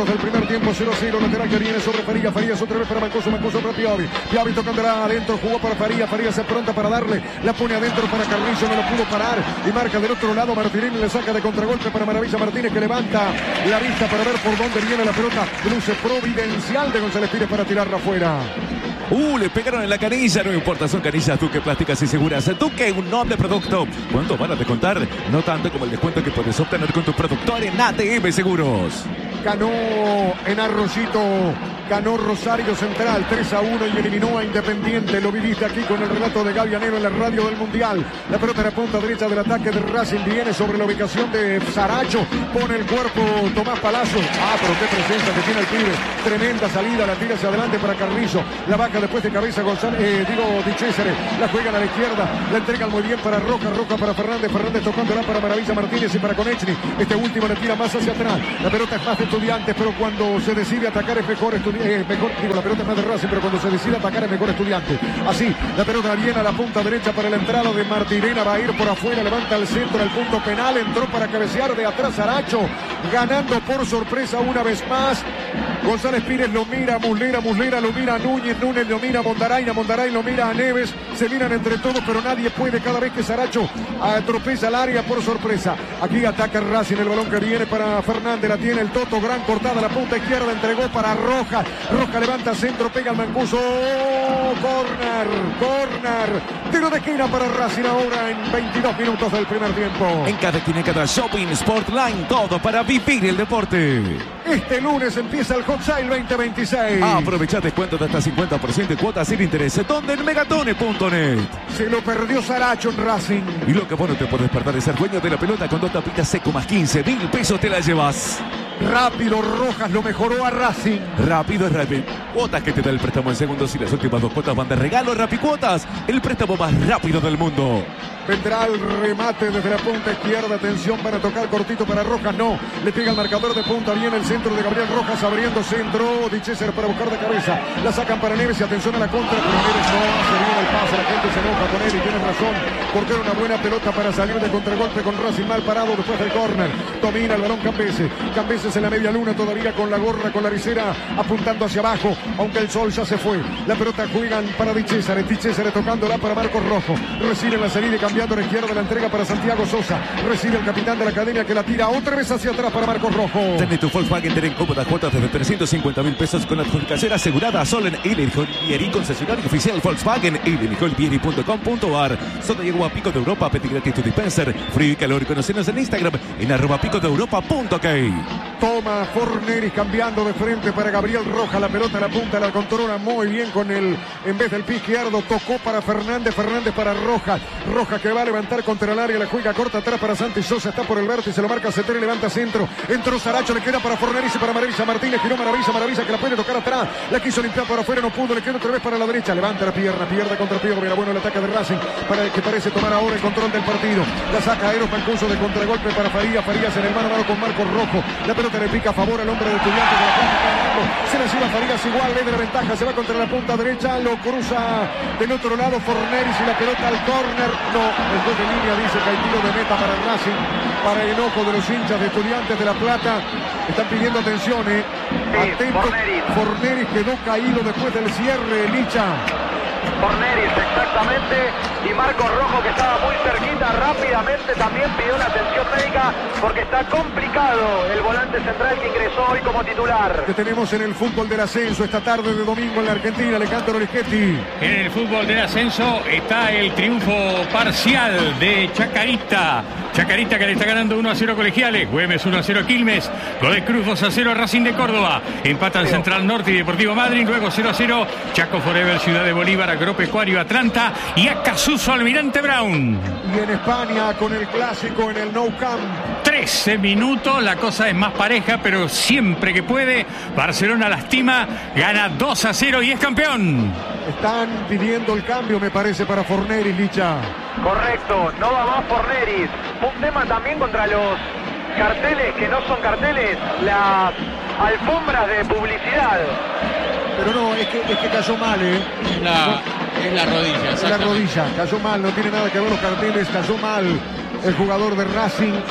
[SPEAKER 3] minutos del primer tiempo, cero a cero, lateral que viene sobre Farías, Farías otra vez para Mancuso, Mancuso para Piavi, Piavi tocándola adentro, jugó para Farías, Farías se pronta para darle, la pone adentro para Carrillo, no lo pudo parar y marca del otro lado Martinelli, le saca de contragolpe para Maravilla Martínez que levanta la vista para ver por dónde viene la pelota, luce providencial de González Pires para tirarla afuera.
[SPEAKER 2] Uh, le pegaron en la canilla, no importa, son canillas Duque Plásticas y Seguras. Duque, un noble producto. ¿Cuánto van a descontar? No tanto como el descuento que puedes obtener con tu productor en A T M Seguros.
[SPEAKER 3] Ganó en Arroyito, ganó Rosario Central tres a uno y eliminó a Independiente. Lo viviste aquí con el relato de Gavianero en la radio del Mundial. La pelota en la punta derecha del ataque de Racing viene sobre la ubicación de Saracho. Pone el cuerpo Tomás Palazzo. Ah, pero qué presencia que tiene el pibe. Tremenda salida, la tira hacia adelante para Carrizo. La baja después de cabeza González, eh, digo Di Cesare. La juegan a la izquierda, la entregan muy bien para Roca, Roca para Fernández, Fernández tocándola para Maravilla Martínez y para Konechny. Este último le tira más hacia atrás. La pelota es más de Estudiantes, pero cuando se decide atacar es mejor Estudiantes. Eh, mejor, digo, la pelota es más de Racing, pero cuando se decide atacar es mejor Estudiantes. Así, la pelota viene a la punta derecha para la entrada de Martirena, va a ir por afuera, levanta el centro, al punto penal, entró para cabecear de atrás Aracho, ganando por sorpresa una vez más. González Pires lo mira, Muslera, Muslera lo mira, Núñez, Núñez lo mira, Mondaraina, Mondarain lo mira a Neves, se miran entre todos, pero nadie puede cada vez que Saracho atropella al área por sorpresa. Aquí ataca Racing, el balón que viene para Fernández, la tiene el Toto, gran cortada, la punta izquierda, entregó para Roja, Roja levanta centro, pega al Mancuso, oh, corner, corner, tiro de esquina para Racing ahora en veintidós minutos del primer tiempo.
[SPEAKER 2] En cada esquina, cada shopping, Sportline, todo para vivir el deporte.
[SPEAKER 3] Este lunes empieza el Hot Sale veinte veintiséis.
[SPEAKER 2] Aprovecha descuentos de hasta cincuenta por ciento de cuotas sin interés. ¿Dónde? En megatone punto net.
[SPEAKER 3] Se lo perdió Saracho en Racing.
[SPEAKER 2] Y lo que vos no te podés perder es ser dueño de la pelota con dos tapitas seco más quince mil pesos te la llevas.
[SPEAKER 3] Rápido Rojas lo mejoró a Racing.
[SPEAKER 2] Rápido es rápido. Cuotas que te da el préstamo en segundos y las últimas dos cuotas van de regalo. Rapicuotas, el préstamo más rápido del mundo.
[SPEAKER 3] Vendrá el remate desde la punta izquierda. Atención para tocar cortito para Rojas. No, le pega el marcador de punta. Viene el centro de Gabriel Rojas abriendo centro. Di Cesare para buscar de cabeza. La sacan para Neves y atención a la contra. Pero Neves no hace bien el pase. La gente se enoja con él y tiene razón. Porque era una buena pelota para salir de contragolpe con Racing mal parado después del córner. Domina el balón Cambese. Cambese en la media luna todavía con la gorra, con la visera apuntando hacia abajo. Aunque el sol ya se fue. La pelota juegan para Di Cesare. Di Cesare tocándola para Marcos Rojo. Recibe la salida y cambiando a la izquierda la entrega para Santiago Sosa. Recibe el capitán de la academia que la tira otra vez hacia atrás para Marcos Rojo.
[SPEAKER 2] Tenés tu Volkswagen Ter en cómodas cuotas desde trescientos cincuenta mil pesos con la adjudicación asegurada solo en Ilen Jolvieri, concesionario oficial Volkswagen, ilen jolvieri punto com punto ar. Soda y agua Pico de Europa, peti gratis tu dispenser. Frío y calor, conocenos en Instagram en arroba pico de europa punto ok.
[SPEAKER 3] Toma Forneris cambiando de frente para Gabriel Rojas. La pelota la punta, la controla muy bien con el, en vez del pie izquierdo, tocó para Fernández, Fernández para Rojas. Rojas que va a levantar contra el área, la juega corta atrás para Santi Sosa, está por el vértice, lo marca Ceteri, levanta centro, entró Saracho, le queda para Forneris y para Maravilla Martínez, giró Maravilla, Maravilla que la puede tocar atrás, la quiso limpiar por afuera, no pudo, le queda otra vez para la derecha, levanta la pierna, pierde contra Piedro, mira bueno el ataque de Racing, para el que parece tomar ahora el control del partido, la saca Eros Mancuso de contragolpe para Farías, Farías en el mano a mano con Marcos Rojo, la pelota le pica a favor al hombre de Estudiantes de la punta, se la lleva Farías igual, le da la ventaja, se va contra la punta derecha, lo cruza del otro lado Forneris y la pelota al córner, no, el juez de línea dice que hay tiro de meta para el Racing, para el enojo de los hinchas de Estudiantes de La Plata, están pidiendo atención, eh. Atento,
[SPEAKER 4] Forneris.
[SPEAKER 3] Forneris quedó caído después del cierre, Licha.
[SPEAKER 4] Forneris, exactamente, y Marcos Rojo, que estaba muy cerquita, rápidamente también pidió la atención médica porque está complicado el volante central que ingresó hoy como titular.
[SPEAKER 3] Que tenemos en el fútbol del ascenso esta tarde de domingo en la Argentina, Alejandro Rischetti.
[SPEAKER 7] En el fútbol del ascenso está el triunfo parcial de Chacarita. Chacarita que le está ganando uno a cero Colegiales, Güemes uno a cero Quilmes, Godoy Cruz dos a cero Racing de Córdoba, empatan Central Norte y Deportivo Madryn, luego cero a cero Chaco Forever, Ciudad de Bolívar, Agropecuario Atlanta y Acasuso Almirante Brown.
[SPEAKER 3] Y en España con el clásico en el Nou Camp.
[SPEAKER 7] trece minutos, la cosa es más pareja, pero siempre que puede, Barcelona lastima, gana dos a cero y es campeón.
[SPEAKER 3] Están pidiendo el cambio, me parece, para Forneris, Licha.
[SPEAKER 4] Correcto, no va más Forneris. Un tema también contra los carteles que no son carteles, las alfombras de publicidad.
[SPEAKER 3] Pero no, es que, es que cayó mal, ¿eh?
[SPEAKER 5] La, es la rodilla.
[SPEAKER 3] Es la rodilla, cayó mal, no tiene nada que ver los carteles, cayó mal el jugador de Racing.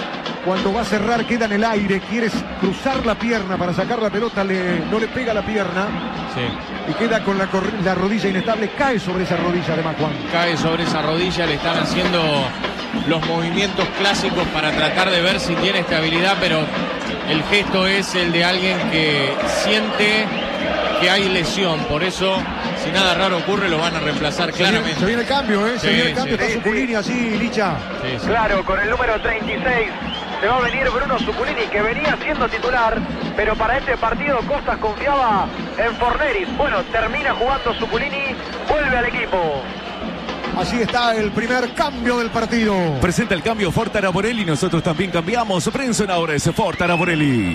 [SPEAKER 3] Cuando va a cerrar queda en el aire, quieres cruzar la pierna para sacar la pelota, le, no le pega la pierna.
[SPEAKER 5] Sí.
[SPEAKER 3] Y queda con la, la rodilla inestable, cae sobre esa rodilla además, Juan.
[SPEAKER 5] Cae sobre esa rodilla, le están haciendo los movimientos clásicos para tratar de ver si tiene estabilidad, pero el gesto es el de alguien que siente que hay lesión, por eso, si nada raro ocurre, lo van a reemplazar
[SPEAKER 3] se
[SPEAKER 5] claramente.
[SPEAKER 3] Viene, se viene el cambio, ¿eh? Se
[SPEAKER 5] Sí,
[SPEAKER 3] viene el cambio,
[SPEAKER 5] sí.
[SPEAKER 3] está Zuculini así, Licha.
[SPEAKER 5] Sí, sí.
[SPEAKER 4] Claro, con el número treinta y seis se va a venir Bruno Zuculini, que venía siendo titular, pero para este partido Costas confiaba en Forneris. Bueno, termina jugando Zuculini, vuelve al equipo.
[SPEAKER 3] Así está el primer cambio del partido.
[SPEAKER 2] Presenta el cambio Ford Taraborelli. Nosotros también cambiamos. Brenson ahora es Ford Taraborelli.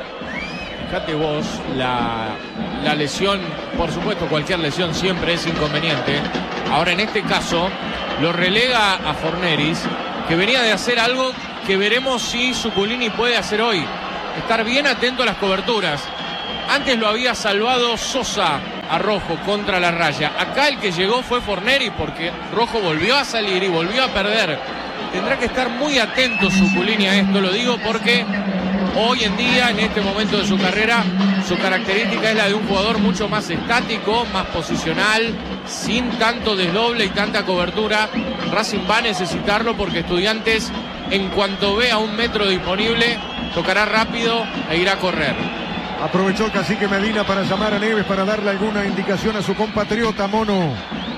[SPEAKER 5] Fíjate vos, la, la lesión, por supuesto cualquier lesión siempre es inconveniente. Ahora en este caso lo relega a Forneris, que venía de hacer algo que veremos si Zuculini puede hacer hoy. Estar bien atento a las coberturas. Antes lo había salvado Sosa a Rojo contra la raya. Acá el que llegó fue Forneris porque Rojo volvió a salir y volvió a perder. Tendrá que estar muy atento Zuculini a esto, lo digo porque hoy en día, en este momento de su carrera, su característica es la de un jugador mucho más estático, más posicional, sin tanto desdoble y tanta cobertura. Racing va a necesitarlo porque Estudiantes, en cuanto vea un metro disponible, tocará rápido e irá a correr.
[SPEAKER 3] Aprovechó el cacique Medina para llamar a Neves para darle alguna indicación a su compatriota, Mono.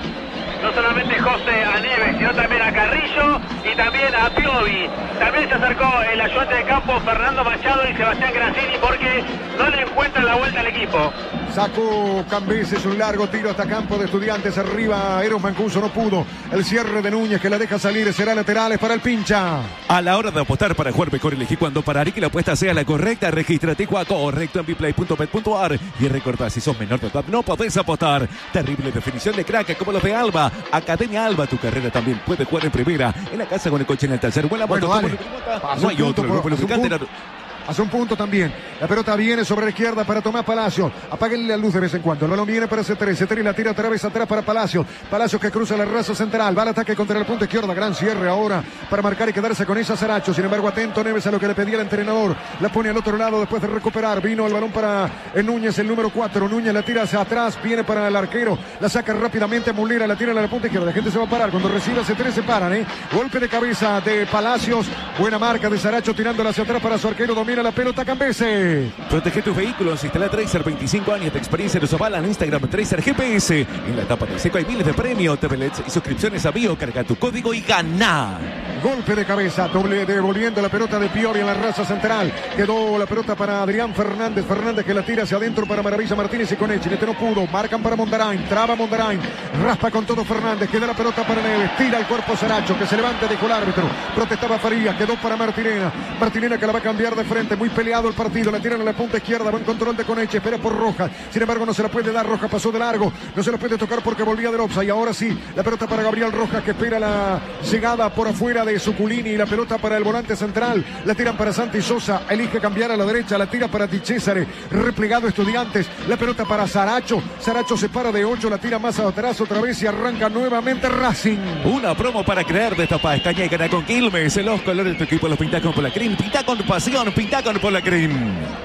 [SPEAKER 4] No solamente José a Neves, sino también a Carrillo y también a Piovi. También se acercó el ayudante de campo Fernando Machado y Sebastián Grancini porque no le encuentran la vuelta al equipo.
[SPEAKER 3] Sacó Cambeses un largo tiro hasta campo de Estudiantes. Arriba Eros Mancuso, no pudo. El cierre de Núñez que la deja salir. Será laterales para el pincha.
[SPEAKER 2] A la hora de apostar para jugar mejor, elegí cuando parar y que la apuesta sea la correcta. Regístrate a correcto en biplay punto bet punto ar y recordá, si sos menor de edad no podés apostar. Terrible definición de crack como los de Alba. Academia Alba, tu carrera también puede jugar en primera. En la casa, con el coche, en el taller. Buena
[SPEAKER 3] Bueno,
[SPEAKER 2] moto,
[SPEAKER 3] dale.
[SPEAKER 2] como no hay otro. El grupo lubricante era-
[SPEAKER 3] Hace un punto también. La pelota viene sobre la izquierda para Tomás Palacio. Apáguenle la luz de vez en cuando. El balón viene para C tres. C tres la tira otra vez atrás para Palacio. Palacio que cruza la raza central. Va al ataque contra el punto izquierda. Gran cierre ahora para marcar y quedarse con esa Saracho. Sin embargo, atento Neves a lo que le pedía el entrenador. La pone al otro lado después de recuperar. Vino el balón para el Núñez, el número cuatro. Núñez la tira hacia atrás. Viene para el arquero. La saca rápidamente Mulera. La tira a la punta izquierda. La gente se va a parar. Cuando reciba C tres se paran, ¿eh? Golpe de cabeza de Palacios. Buena marca de Saracho tirándola hacia atrás para su arquero. Domina la pelota Cambeses.
[SPEAKER 2] Protege tus vehículos, instala Tracer, veinticinco años de experiencia, nos avalan en Instagram Tracer G P S. En la etapa del seco hay miles de premios, T V L E Ds y suscripciones a Bio. Carga tu código y gana.
[SPEAKER 3] Golpe de cabeza, doble devolviendo la pelota de Piovi en la raza central. Quedó la pelota para Adrián Fernández. Fernández que la tira hacia adentro para Maravilla Martínez y Conechi. Este no pudo, marcan para Mondarain, traba Mondarain, raspa con todo Fernández. Queda la pelota para Neves, tira el cuerpo Saracho que se levanta, dijo el árbitro. Protestaba Farías, quedó para Martinena. Martinena que la va a cambiar de frente, muy peleado el partido. La tiran a la punta izquierda, buen control de Coneche, espera por Rojas. Sin embargo, no se la puede dar. Rojas pasó de largo, no se la puede tocar porque volvía del offside. Y ahora sí, la pelota para Gabriel Rojas que espera la llegada por afuera de Zuculini. Y la pelota para el volante central. La tiran para Santi Sosa, elige cambiar a la derecha. La tira para Di Césare, replegado Estudiantes. La pelota para Saracho. Saracho se para de ocho, la tira más atrás otra vez y arranca nuevamente Racing.
[SPEAKER 2] Una promo para crear, destapa, escaña y gana con Quilmes. Los colores de tu equipo los pinta con Polacrim. Pinta con pasión, pinta con Polacrim.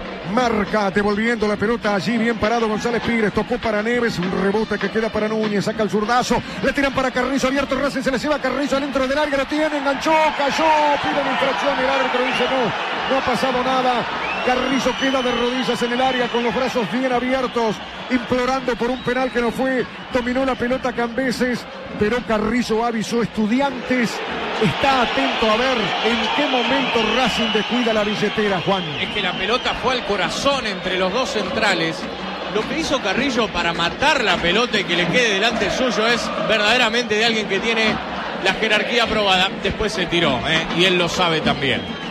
[SPEAKER 3] Marca, devolviendo la pelota allí, bien parado González Pires, tocó para Neves, un rebote que queda para Núñez, saca el zurdazo, le tiran para Carrizo, abierto Racing, se le lleva a Carrizo dentro del área, la tiene, enganchó, cayó, piden infracción, el árbitro dice no, no ha pasado nada. Carrizo queda de rodillas en el área con los brazos bien abiertos, implorando por un penal que no fue. Dominó la pelota Cambeses, pero Carrizo avisó. Estudiantes está atento a ver en qué momento Racing descuida la billetera, Juan.
[SPEAKER 5] Es que la pelota fue al corazón entre los dos centrales. Lo que hizo Carrillo para matar la pelota y que le quede delante suyo es verdaderamente de alguien que tiene la jerarquía aprobada. Después se tiró, ¿eh? Y él lo sabe también.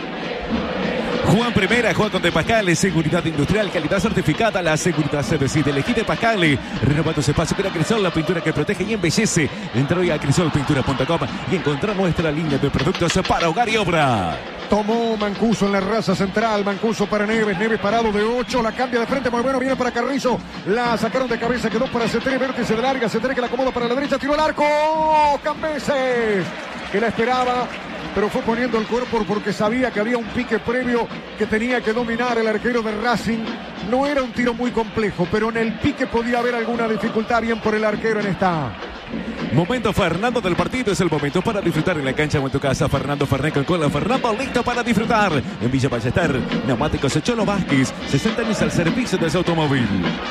[SPEAKER 2] Juan Primera, Juan con De Pascale, seguridad industrial, calidad certificada, la seguridad se decide. Elegí De Pascale, renueva tus espacios, crea Crisol, la pintura que protege y embellece. Entra hoy a crisol pintura punto com y encontrá nuestra línea de productos para hogar y obra.
[SPEAKER 3] Tomó Mancuso en la raza central, Mancuso para Neves, Neves parado de ocho, la cambia de frente, muy bueno, viene para Carrizo, la sacaron de cabeza, quedó para Cetere, vértice de larga, Cetere que la acomoda para la derecha, tiró al arco, Cambeses, que la esperaba. pero fue poniendo el cuerpo porque sabía que había un pique previo que tenía que dominar el arquero de Racing. No era un tiro muy complejo, pero en el pique podía haber alguna dificultad, bien por el arquero en esta.
[SPEAKER 2] Momento Fernando del partido, es el momento para disfrutar en la cancha o en tu casa. Fernando Fernet con cola, Fernando listo para disfrutar. En Villa Ballester, Neumáticos Cholo Vázquez, sesenta años al servicio de su automóvil.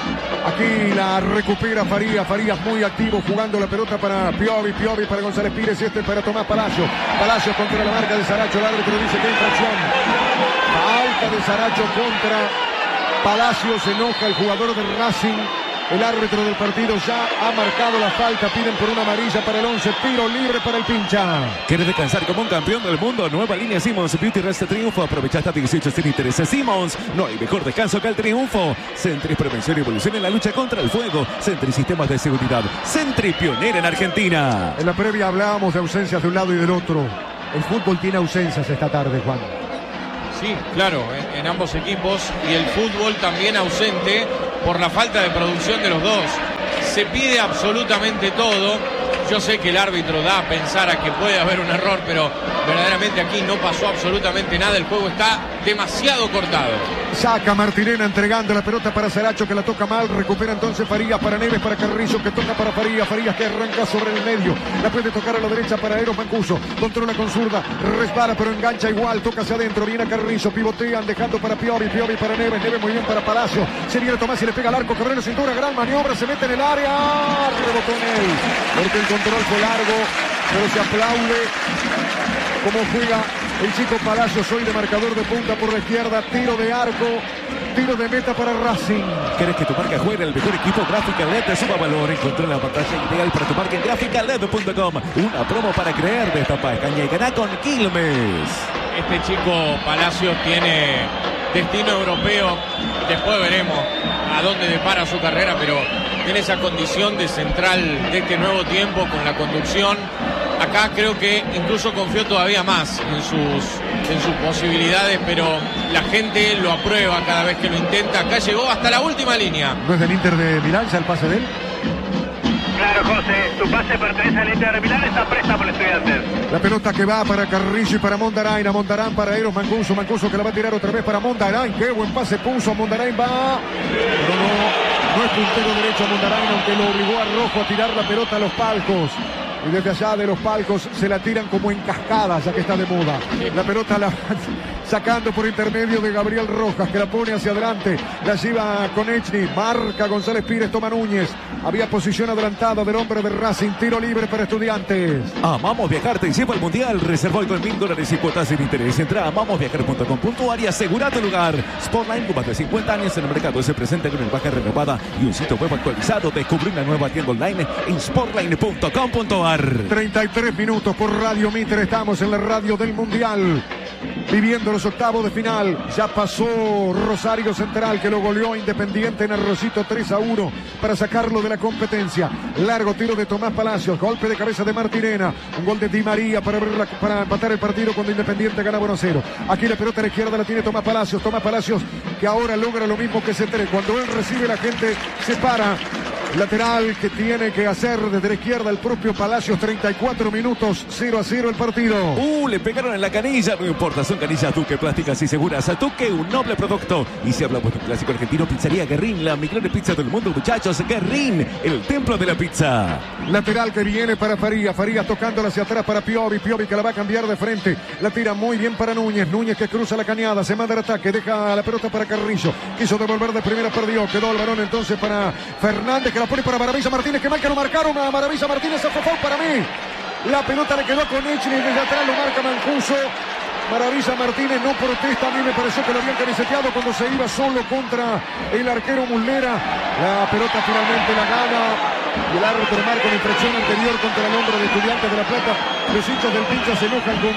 [SPEAKER 3] Aquí la recupera Farías, Farías muy activo jugando la pelota para Piovi, Piovi para González Pires y este para Tomás Palacio. Palacio contra la marca de Saracho, el árbitro dice que hay infracción. Falta de Saracho contra Palacio, se enoja el jugador de Racing. El árbitro del partido ya ha marcado la falta. Piden por una amarilla para el once. Tiro libre para el pincha.
[SPEAKER 2] ¿Quieres descansar como un campeón del mundo? Nueva línea Simmons Beauty Rest Triunfo. Aprovecha hasta dieciocho sin intereses. Simmons, no hay mejor descanso que el triunfo. Sentry Prevención y Evolución en la lucha contra el fuego. Sentry Sistemas de Seguridad. Sentry pionera en Argentina.
[SPEAKER 3] En la previa hablábamos de ausencias de un lado y del otro. El fútbol tiene ausencias esta tarde, Juan.
[SPEAKER 5] Sí, claro, en, en ambos equipos. Y el fútbol también ausente por la falta de producción de los dos. Se pide absolutamente todo. Yo sé que el árbitro da a pensar a que puede haber un error, pero verdaderamente aquí no pasó absolutamente nada. El juego está demasiado cortado.
[SPEAKER 3] Saca Martirena entregando la pelota para Saracho, que la toca mal. Recupera entonces Farías para Neves, para Carrillo, que toca para Farías. Farías que arranca sobre el medio. La puede tocar a la derecha para Eros Mancuso. Controla con zurda. Resbala, pero engancha igual. Toca hacia adentro. Viene a Carrillo. Pivotean, dejando para Piovi. Piovi para Neves. Neves muy bien para Palacio. Se viene Tomás y le pega al arco. Cabrera cintura. Gran maniobra. Se mete en el área. Rebotó en él. Porque el control fue largo. Pero se aplaude cómo juega el chico Palacios, hoy de marcador de punta por la izquierda, tiro de arco, tiro de meta para Racing.
[SPEAKER 2] ¿Quieres que tu marca juegue el mejor equipo? Gráfica L E D te suba valor. Encontré la pantalla ideal para tu marca en gráfica L E D punto com. Una promo para creer, destapa caña y ganá con Quilmes.
[SPEAKER 5] Este chico Palacios tiene destino europeo. Después veremos a dónde depara su carrera, pero tiene esa condición de central de este nuevo tiempo con la conducción. Acá creo que incluso confió todavía más en sus, en sus posibilidades, pero la gente lo aprueba cada vez que lo intenta. Acá llegó hasta la última línea.
[SPEAKER 3] ¿No es del Inter de Milán ya el pase de él?
[SPEAKER 4] Claro, José, su pase pertenece al Inter de Milán, está presta por Estudiantes.
[SPEAKER 3] La pelota que va para Carrillo y para Mondarain. A Mondarán para Eros Mancuso. Mancuso que la va a tirar otra vez para Mondarain. Qué buen pase puso. Mondarain va. Pero no, no es puntero derecho a Mondarain, aunque lo obligó a Rojo a tirar la pelota a los palcos. Y desde allá de los palcos se la tiran como en cascada, ya que está de moda. La pelota la sacando por intermedio de Gabriel Rojas, que la pone hacia adelante. La lleva con Echny. Marca González Pires, toma Núñez. Había posición adelantada del hombre de Racing. Tiro libre para Estudiantes.
[SPEAKER 2] Amamos viajar, te lleva al mundial. Reserva hoy con mil dólares y cuotas sin interés. Entra a amamos viajar punto com punto a r y asegura tu lugar. Sportline, con más de cincuenta años en el mercado, se presenta con el baja renovada y un sitio web actualizado. Descubre una nueva tienda online en sportline punto com punto a r.
[SPEAKER 3] treinta y tres minutos por Radio Mitre. Estamos en la radio del Mundial, viviendo los octavos de final. Ya pasó Rosario Central, que lo goleó Independiente en Arrocito tres a uno para sacarlo de la competencia. Largo tiro de Tomás Palacios, golpe de cabeza de Martirena, un gol de Di María para, la, para empatar el partido cuando Independiente gana uno a cero. Aquí la pelota a la izquierda la tiene Tomás Palacios. Tomás Palacios que ahora logra lo mismo que Cetré. Cuando él recibe, la gente se para. Lateral que tiene que hacer desde la izquierda el propio Palacios. Treinta y cuatro minutos, cero a cero el partido.
[SPEAKER 2] Uh, le pegaron en la canilla. No importa, son canillas Duque, plásticas y seguras. A Duque, un noble producto. Y si hablamos de un clásico argentino, Pizzería Guerrín, la mejor pizza del mundo, muchachos. Guerrín, el templo de la pizza.
[SPEAKER 3] Lateral que viene para Farías. Farías tocándola hacia atrás para Piovi. Piovi que la va a cambiar de frente. La tira muy bien para Núñez. Núñez que cruza la cañada, se manda el ataque, deja la pelota para Carrillo. Quiso devolver de primera, perdió. Quedó el balón entonces para Fernández, que la pone para Maravilla Martínez, que mal que lo marcaron a Maravilla Martínez. A favor para mí. La pelota le quedó con Echny, desde atrás lo marca Mancuso. Maravilla Martínez no protesta. A mí me pareció que lo habían camiseteado cuando se iba solo contra el arquero Muslera. La pelota finalmente la gana y el árbitro marca una infracción anterior contra el hombre de Estudiantes de La Plata. Los hinchas del pincha se enojan con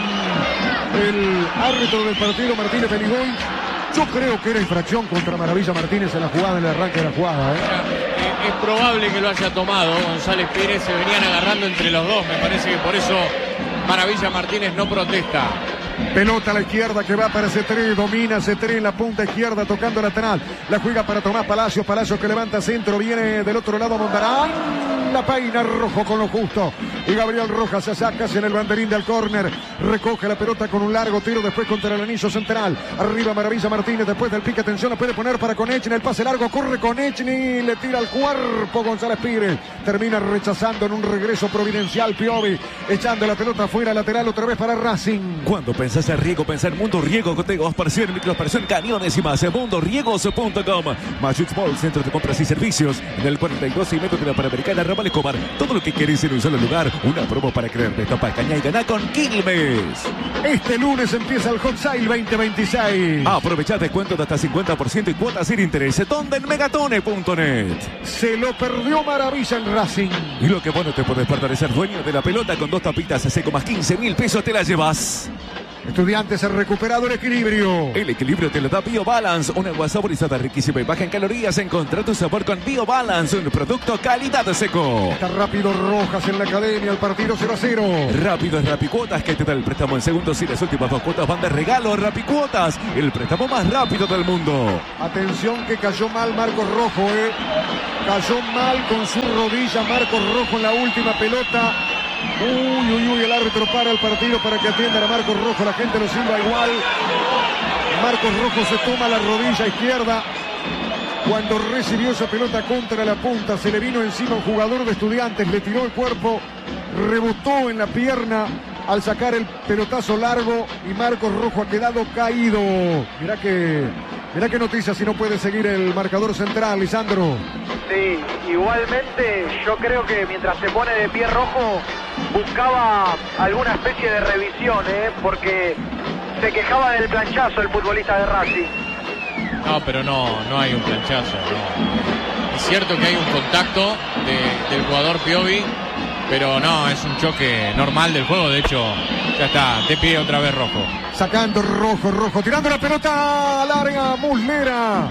[SPEAKER 3] el árbitro del partido, Martínez Beligoy. Yo creo que era infracción contra Maravilla Martínez en la jugada, en el arranque de la jugada, ¿eh?
[SPEAKER 5] Es probable que lo haya tomado González Pires. Se venían agarrando entre los dos. Me parece que por eso Maravilla Martínez no protesta.
[SPEAKER 3] Pelota a la izquierda que va para Cetré, domina Cetré en la punta izquierda tocando lateral. La juega para Tomás Palacios, Palacios que levanta centro, viene del otro lado Mondarán. La peina Rojo con lo justo. Y Gabriel Rojas se saca en el banderín del córner. Recoge la pelota con un largo tiro después contra el anillo central. Arriba Maravilla Martínez después del pique. Atención, la puede poner para Konechny. El pase largo, corre Konechny. Le tira al cuerpo González Pires. Termina rechazando en un regreso providencial Piovi. Echando la pelota afuera, lateral otra vez para Racing.
[SPEAKER 2] Cuando pensás en riego, pensá en Mundo Riego. Contigo, aspersión, microaspersión, camiones y más. mundo riegos punto com. Magic Mall, centro de compras y servicios. En el cuarenta y dos y metro de la Panamericana, Ramal Escobar. Todo lo que querés en un solo lugar. Una promo para creer. Destapa, caña y ganá con Quilmes.
[SPEAKER 3] Este lunes empieza el Hot Sale veinte veintiséis.
[SPEAKER 2] Aprovechá descuento de hasta cincuenta por ciento y cuotas sin interés. ¿Dónde? En megatone punto net.
[SPEAKER 3] Se lo perdió Maravilla en Racing.
[SPEAKER 2] Y lo que vos no te podés perder es ser dueño de la pelota con dos tapitas a seco más quince mil pesos te la llevas.
[SPEAKER 3] Estudiantes ha recuperado el equilibrio.
[SPEAKER 2] El equilibrio te lo da BioBalance, una agua saborizada riquísima y baja en calorías. Encontrá tu sabor con BioBalance, un producto calidad seco.
[SPEAKER 3] Está rápido Rojas en la academia, el partido cero a cero.
[SPEAKER 2] Rápido es Rapicuotas, que te da el préstamo en segundos y las últimas dos cuotas van de regalo. Rapicuotas, el préstamo más rápido del mundo.
[SPEAKER 3] Atención que cayó mal Marcos Rojo, eh. Cayó mal con su rodilla Marcos Rojo en la última pelota. Uy, uy, uy, el árbitro para el partido para que atiendan a Marcos Rojo. La gente lo silba igual. Marcos Rojo se toma la rodilla izquierda. Cuando recibió esa pelota contra la punta, se le vino encima un jugador de Estudiantes, le tiró el cuerpo, rebotó en la pierna al sacar el pelotazo largo y Marcos Rojo ha quedado caído. Mirá que, mirá qué noticia si no puede seguir el marcador central, Lisandro.
[SPEAKER 4] Sí, igualmente yo creo que mientras se pone de pie Rojo buscaba alguna especie de revisión, ¿eh? Porque se quejaba del planchazo el futbolista de Racing.
[SPEAKER 5] No, pero no, no hay un planchazo. No. Es cierto que hay un contacto de, del jugador Piovi, pero no, es un choque normal del juego. De hecho, ya está, de pie otra vez Rojo.
[SPEAKER 3] Sacando Rojo, Rojo, tirando la pelota larga, Muslera.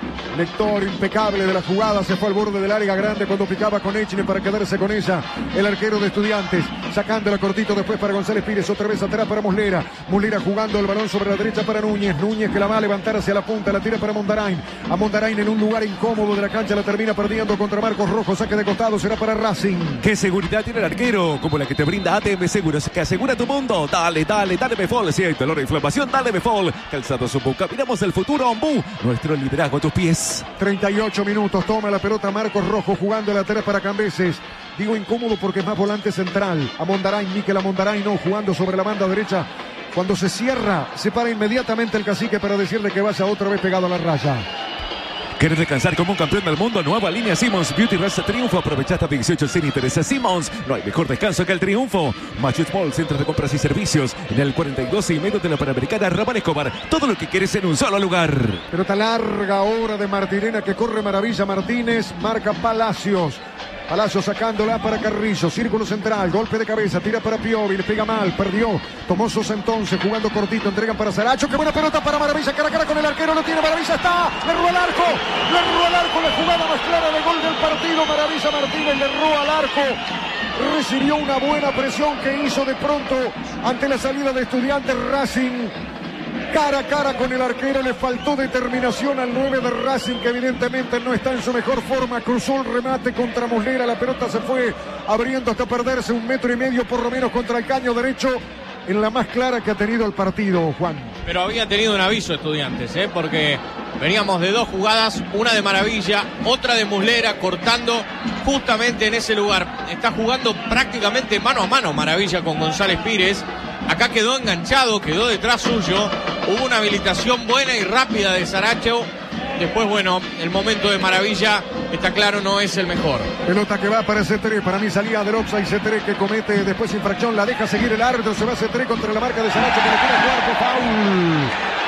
[SPEAKER 3] Lector impecable de la jugada, se fue al borde del área grande cuando picaba con Echine para quedarse con ella. El arquero de Estudiantes, sacándola cortito después para González Pires, otra vez atrás para Muslera. Muslera jugando el balón sobre la derecha para Núñez. Núñez que la va a levantar hacia la punta, la tira para Mondarain. A Mondarain en un lugar incómodo de la cancha, la termina perdiendo contra Marcos Rojo. Saque de costado, será para Racing.
[SPEAKER 2] ¿Qué seguridad tiene el arquero? Como la que te brinda A T M Seguros, que asegura tu mundo. Dale, dale, dale Befol. Si hay dolor e inflamación, dale Befol. Calzados Ombú, caminamos el futuro Ombú. Nuestro liderazgo a tus pies.
[SPEAKER 3] treinta y ocho minutos, toma la pelota Marcos Rojo jugando la atrás para Cambeses. Digo incómodo porque es más volante central. A Mondarain, Miquel Mondarain no, jugando sobre la banda derecha. Cuando se cierra, se para inmediatamente el cacique para decirle que vaya otra vez pegado a la raya.
[SPEAKER 2] ¿Quieres descansar como un campeón del mundo? Nueva línea Simmons Beauty Rest Triunfo. Aprovecha hasta dieciocho sin intereses. Simmons, no hay mejor descanso que el triunfo. Magic Mall, centro de compras y servicios. En el cuarenta y dos y medio de la Panamericana, Ramal Escobar. Todo lo que quieres en un solo lugar.
[SPEAKER 3] Pelota larga ahora de Martirena que corre Maravilla Martínez. Marca Palacios. Palacios sacándola para Carrillo, círculo central, golpe de cabeza, tira para Piovi, le pega mal, perdió, tomó Sosa entonces, jugando cortito, entregan para Saracho, qué buena pelota para Maravilla, cara a cara con el arquero, lo tiene Maravilla, está, le erró al arco, le erró al arco, la jugada más clara de gol del partido, Maravilla Martínez le erró al arco, recibió una buena presión que hizo de pronto ante la salida de Estudiantes Racing. Cara a cara con el arquero, le faltó determinación al nueve de Racing, que evidentemente no está en su mejor forma. Cruzó el remate contra Muslera, la pelota se fue abriendo hasta perderse un metro y medio por lo menos contra el caño derecho, en la más clara que ha tenido el partido, Juan.
[SPEAKER 5] Pero había tenido un aviso Estudiantes, ¿eh? Porque veníamos de dos jugadas, una de Maravilla, otra de Muslera, cortando justamente en ese lugar. Está jugando prácticamente mano a mano Maravilla con González Pires. Acá quedó enganchado, quedó detrás suyo. Hubo una habilitación buena y rápida de Saracho. Después, bueno, el momento de Maravilla, está claro, no es el mejor.
[SPEAKER 3] Pelota que va para C tres, para mí salía de Oxa y C tres que comete después infracción, la deja seguir el árbitro, se va C tres contra la marca de Saracho que le tira el cuarto, foul.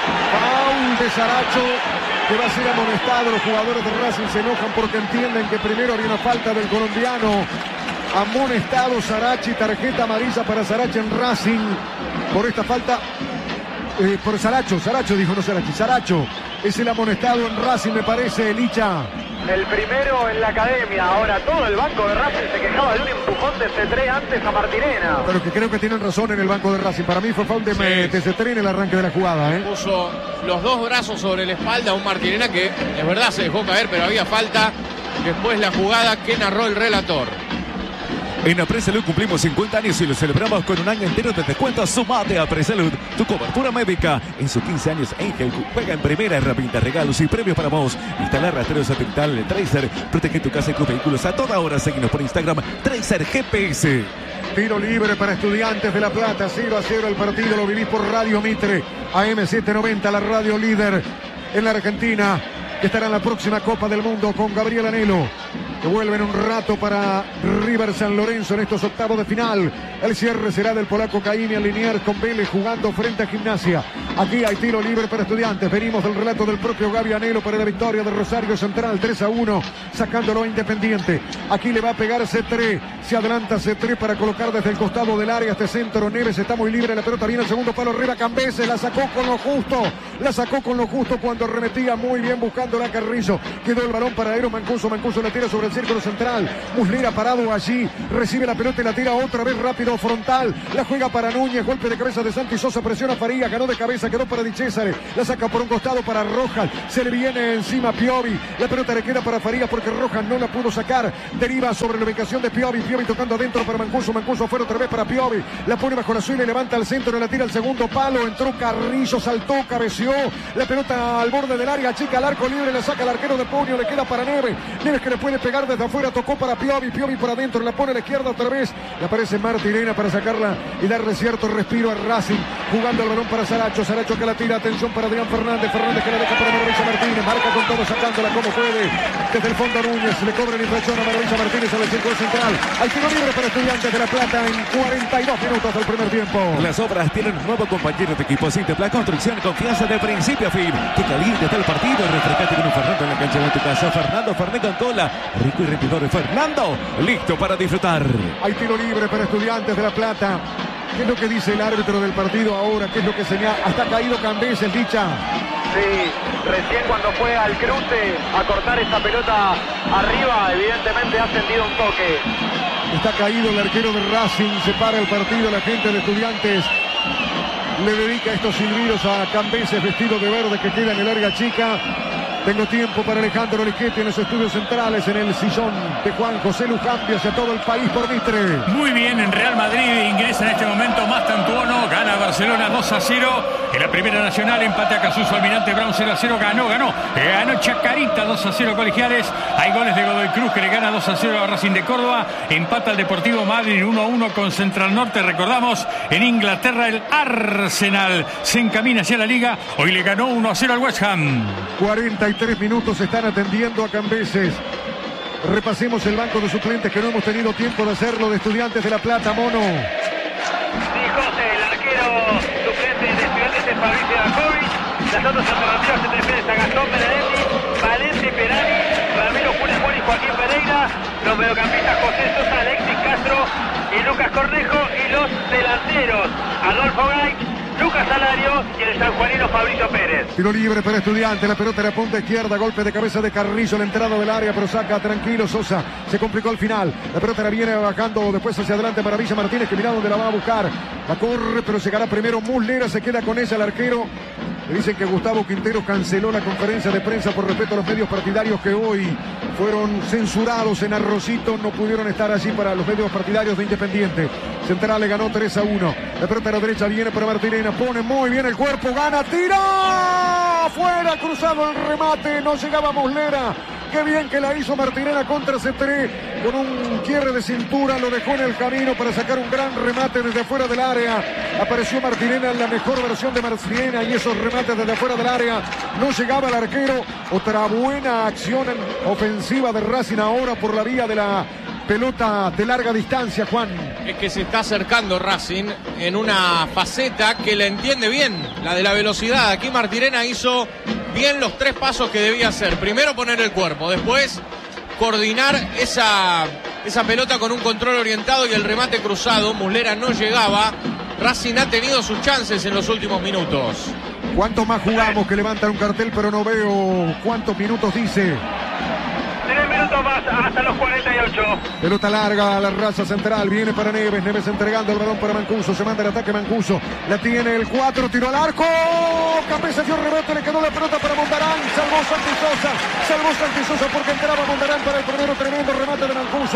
[SPEAKER 3] Foul de Saracho que va a ser amonestado. Los jugadores de Racing se enojan porque entienden que primero había una falta del colombiano. Amonestado Sarachi, tarjeta amarilla para Sarachi en Racing por esta falta. Eh, por Saracho, Saracho dijo, no Sarachi, Saracho es el amonestado en Racing, me parece, Licha.
[SPEAKER 4] El primero en la academia. Ahora todo el banco de Racing se quejaba de un empujón de C tres antes a Martirena.
[SPEAKER 3] Pero que creo que tienen razón en el banco de Racing. Para mí fue foul de, sí. de C tres en el arranque de la jugada, ¿eh?
[SPEAKER 5] Puso los dos brazos sobre la espalda a un Martirena que es verdad se dejó caer, pero había falta. Después la jugada que narró el relator.
[SPEAKER 2] En Apresalud cumplimos cincuenta años y lo celebramos con un año entero de descuento. Sumate a Apresalud, tu cobertura médica. En sus quince años, Angel juega en primera herramienta, regalos y premios para vos. Instala rastreo satelital en el Tracer. Protege tu casa y tus vehículos a toda hora. Seguinos por Instagram, Tracer G P S.
[SPEAKER 3] Tiro libre para Estudiantes de La Plata. cero a cero el partido. Lo vivís por Radio Mitre. A M setecientos noventa, la radio líder en la Argentina, que estará en la próxima Copa del Mundo con Gabriel Anhelo, que vuelve en un rato para River San Lorenzo en estos octavos de final. El cierre será del polaco Caimi al linear con Vélez jugando frente a Gimnasia. Aquí hay tiro libre para Estudiantes. Venimos del relato del propio Gaby Anhelo para la victoria de Rosario Central, tres a uno, sacándolo a Independiente. Aquí le va a pegar C tres, se adelanta C tres para colocar desde el costado del área este centro. Neves está muy libre, la pelota viene al segundo palo arriba. Cambeses la sacó con lo justo, la sacó con lo justo cuando remetía muy bien buscando la Carrizo. Quedó el balón para Eero Mancuso, Mancuso la tira sobre el círculo central. Muslera parado allí, recibe la pelota y la tira otra vez rápido frontal. La juega para Núñez, golpe de cabeza de Santi Sosa, presiona Farías, ganó de cabeza, quedó para Di César, la saca por un costado para Rojas, se le viene encima Piovi, la pelota le queda para Farías porque Rojas no la pudo sacar, deriva sobre la ubicación de Piovi, Piovi tocando adentro para Mancuso, Mancuso afuera otra vez para Piovi, la pone bajo la suela y levanta al centro, la tira al segundo palo, entró Carrillo, saltó, cabeció, la pelota al borde del área, chica al arco libre, la saca el arquero de puño, le queda para Neves, Neves que le puede pegar desde afuera, tocó para Piovi, Piovi por adentro, la pone a la izquierda otra vez, le aparece Martirena para sacarla y darle cierto respiro a Racing, jugando el balón para Saracho, Saracho que la tira, atención para Adrián Fernández, Fernández que la deja para Maravilla Martínez, marca con todo sacándola como puede, desde el fondo Núñez, le cobra la infracción a Maravilla Martínez en el círculo central, hay tiro libre para Estudiantes de La Plata en cuarenta y dos minutos del primer tiempo.
[SPEAKER 2] Las obras tienen un nuevo compañero de equipo, Sintepla Construcción, confianza de principio a fin, que caliente está el partido, refrescate con un Fernando en la cancha de tu casa, Fernando, Fernando con cola, rico y rendidor, Fernando, listo para disfrutar.
[SPEAKER 3] Hay tiro libre para Estudiantes de La Plata. ¿Qué es lo que dice el árbitro del partido ahora? ¿Qué es lo que señala? Hasta caído Cambeses, dicha.
[SPEAKER 4] Sí, recién cuando fue al cruce a cortar esa pelota arriba, evidentemente ha sentido un toque.
[SPEAKER 3] Está caído el arquero de Racing, se para el partido, la gente de Estudiantes le dedica estos silbidos a Cambeses vestido de verde que queda en el área chica. Tengo tiempo para Alejandro Lichetti en los estudios centrales, en el sillón de Juan José Lujambio hacia todo el país por Mitre.
[SPEAKER 7] Muy bien, en Real Madrid ingresa en este momento Mastantuono, gana Barcelona dos a cero. En la Primera Nacional empate a Casuso Almirante Brown cero a cero, ganó, ganó. Ganó Chacarita dos a cero Colegiales. Hay goles de Godoy Cruz que le gana dos a cero a Racing de Córdoba. Empata el Deportivo Madrid uno a uno con Central Norte. Recordamos, en Inglaterra el Arsenal se encamina hacia la Liga. Hoy le ganó uno a cero al West Ham.
[SPEAKER 3] cuarenta y tres minutos están atendiendo a Cambeses. Repasemos el banco de suplentes que no hemos tenido tiempo de hacerlo, de Estudiantes de La Plata, Mono.
[SPEAKER 4] Sí, José, el arquero suplente de Estudiantes es Fabricio Dacovic. Las otras alternativas se refieren a Gastón Benedetti, Valente Perani, Ramiro Funes Mori y Joaquín Pereira. Los mediocampistas José Sosa, Alexis Castro y Lucas Cornejo. Y los delanteros Adolfo Gaich, Lucas Salario y el sanjuanino Fabricio Pérez.
[SPEAKER 3] Tiro libre para Estudiantes, la pelota en la punta izquierda, golpe de cabeza de Carrillo, la entrada del área, pero saca tranquilo Sosa, se complicó al final, la pelota la viene bajando después hacia adelante Maravilla Martínez, que mira dónde la va a buscar, la corre, pero llegará primero Muslera, se queda con ella el arquero. Le dicen que Gustavo Quinteros canceló la conferencia de prensa por respeto a los medios partidarios que hoy fueron censurados en Arrocito, no pudieron estar allí para los medios partidarios de Independiente. Central le ganó tres a uno. La pelota a la derecha viene para Martirena, pone muy bien el cuerpo, gana, tira, afuera, cruzado el remate, no llegaba Muslera. Qué bien que la hizo Martirena contra C tres, con un cierre de cintura, lo dejó en el camino para sacar un gran remate desde afuera del área. Apareció Martirena en la mejor versión de Martirena y esos remates desde afuera del área. No llegaba el arquero. Otra buena acción ofensiva de Racing ahora por la vía de la pelota de larga distancia, Juan.
[SPEAKER 5] Es que se está acercando Racing en una faceta que la entiende bien, la de la velocidad. Aquí Martirena hizo bien los tres pasos que debía hacer. Primero poner el cuerpo, después coordinar esa, esa pelota con un control orientado y el remate cruzado. Muslera no llegaba. Racing ha tenido sus chances en los últimos minutos.
[SPEAKER 3] ¿Cuántos más jugamos? Que levantan un cartel, pero no veo cuántos minutos dice.
[SPEAKER 4] Tres minutos más hasta los cuarenta y ocho.
[SPEAKER 3] Pelota larga a la raza central, viene para Neves, Neves entregando el balón para Mancuso, se manda el ataque Mancuso, la tiene el cuatro, tiró al arco, Cambeses dio rebote, le quedó la pelota para Mondarán, salvó Santi Sosa, salvó Santi Sosa porque entraba Mondarán para el primero, tremendo remate de Mancuso,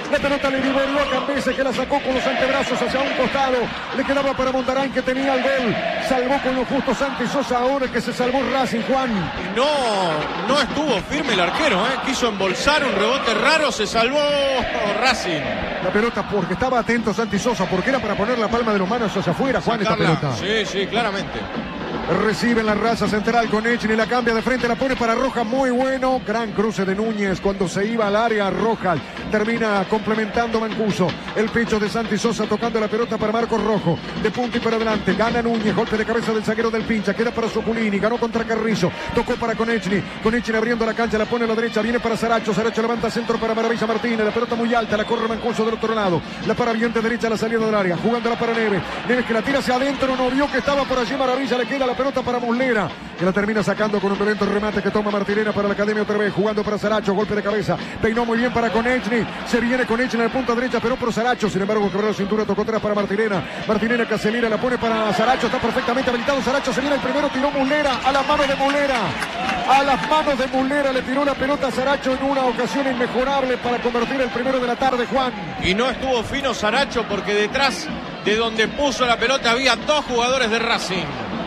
[SPEAKER 3] La pelota le divorió a Cambese, que la sacó con los antebrazos hacia un costado. Le quedaba para Mondarán, que tenía el gol. Salvó con lo justo Santi Sosa, ahora que se salvó Racing, Juan.
[SPEAKER 5] No, no estuvo firme el arquero, ¿eh? Quiso embolsar un rebote raro, se salvó Racing.
[SPEAKER 3] La pelota porque estaba atento Santi Sosa, porque era para poner la palma de las manos hacia afuera, Juan,
[SPEAKER 5] Sacarla.
[SPEAKER 3] esta pelota.
[SPEAKER 5] Sí, sí, claramente.
[SPEAKER 3] Recibe en la raza central con Echni, la cambia de frente, la pone para Rojas, muy bueno. Gran cruce de Núñez cuando se iba al área. Rojas termina complementando Mancuso. El pecho de Santi Sosa tocando la pelota para Marcos Rojo. De punta y para adelante. Gana Núñez, golpe de cabeza del zaguero del Pincha. Queda para Soculini, ganó contra Carrizo. Tocó para Konechny. Konechny abriendo la cancha, la pone a la derecha. Viene para Saracho. Saracho levanta centro para Maravilla Martínez. La pelota muy alta, la corre Mancuso del otro lado. La para bien de derecha a la salida del área. Jugándola para Neves. Neves que la tira hacia adentro. No vio que estaba por allí Maravilla. Le queda la pelota para Muslera, que la termina sacando con un violento remate que toma Martinena para la Academia otra vez, jugando para Saracho, golpe de cabeza, peinó muy bien para Konechny, se viene Konechny en el punto derecha, pero por Saracho, sin embargo, quebró la cintura, tocó atrás para Martinena, Martinena que acelera, la pone para Saracho, está perfectamente habilitado Saracho, se viene el primero, tiró Muslera, a las manos de Muslera, a las manos de Muslera, le tiró la pelota a Saracho en una ocasión inmejorable para convertir el primero de la tarde, Juan.
[SPEAKER 5] Y no estuvo fino Saracho porque detrás de donde puso la pelota había dos jugadores de Racing.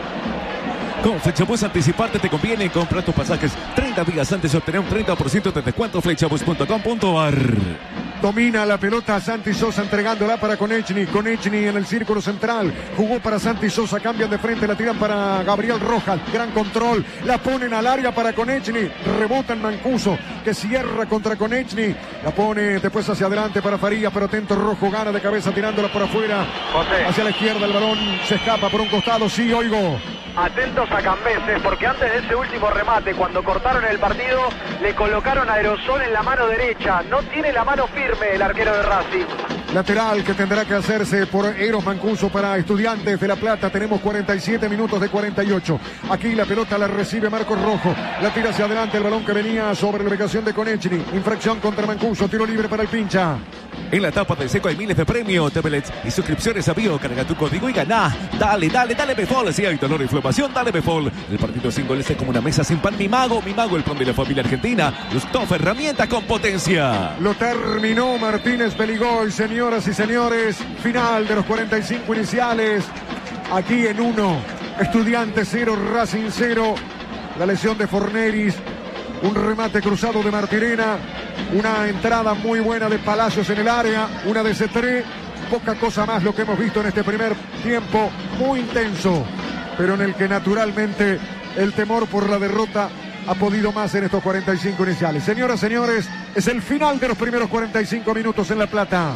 [SPEAKER 2] Con Flechabus anticiparte te conviene comprar tus pasajes treinta días antes y obtener un treinta por ciento de descuento. Flechabus punto com punto a r.
[SPEAKER 3] Domina la pelota Santi Sosa entregándola para Konechny. Konechny en el círculo central. Jugó para Santi Sosa. Cambian de frente. La tiran para Gabriel Rojas. Gran control. La ponen al área para Konechny. Rebota en Mancuso, que cierra contra Konechny. La pone después hacia adelante para Farías. Pero atento Rojo. Gana de cabeza tirándola por afuera.
[SPEAKER 4] José.
[SPEAKER 3] Hacia la izquierda el balón. Se escapa por un costado. Sí, oigo.
[SPEAKER 4] Atentos a Cambese, porque antes de ese último remate, cuando cortaron el partido, le colocaron aerosol en la mano derecha. No tiene la mano firme el arquero de Racing.
[SPEAKER 3] Lateral que tendrá que hacerse por Eros Mancuso para Estudiantes de La Plata. Tenemos cuarenta y siete minutos de cuarenta y ocho. Aquí la pelota la recibe Marcos Rojo. La tira hacia adelante el balón que venía sobre la ubicación de Konechny. Infracción contra Mancuso. Tiro libre para el Pincha.
[SPEAKER 2] En la etapa del seco hay miles de premios, tablets y suscripciones a Bio. Carga tu código y gana. Dale, dale, dale Befol. Si hay dolor e inflamación, dale Befol. El partido sin goles es como una mesa sin pan. Mi mago, mi mago, el pan de la familia argentina. Gustav, herramienta con potencia.
[SPEAKER 3] Lo terminó Martínez Beligoy, señoras y señores. Final de los cuarenta y cinco iniciales. Aquí en uno. Estudiantes cero, Racing cero. La lesión de Forneris. Un remate cruzado de Martirena. Una entrada muy buena de Palacios en el área. Una de Cetré. Poca cosa más lo que hemos visto en este primer tiempo. Muy intenso. Pero en el que naturalmente el temor por la derrota ha podido más en estos cuarenta y cinco iniciales. Señoras, señores, es el final de los primeros cuarenta y cinco minutos en La Plata.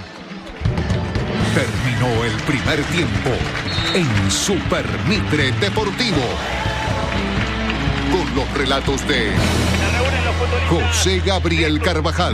[SPEAKER 6] Terminó el primer tiempo en Super Mitre Deportivo. Con los relatos de José Gabriel Carvajal.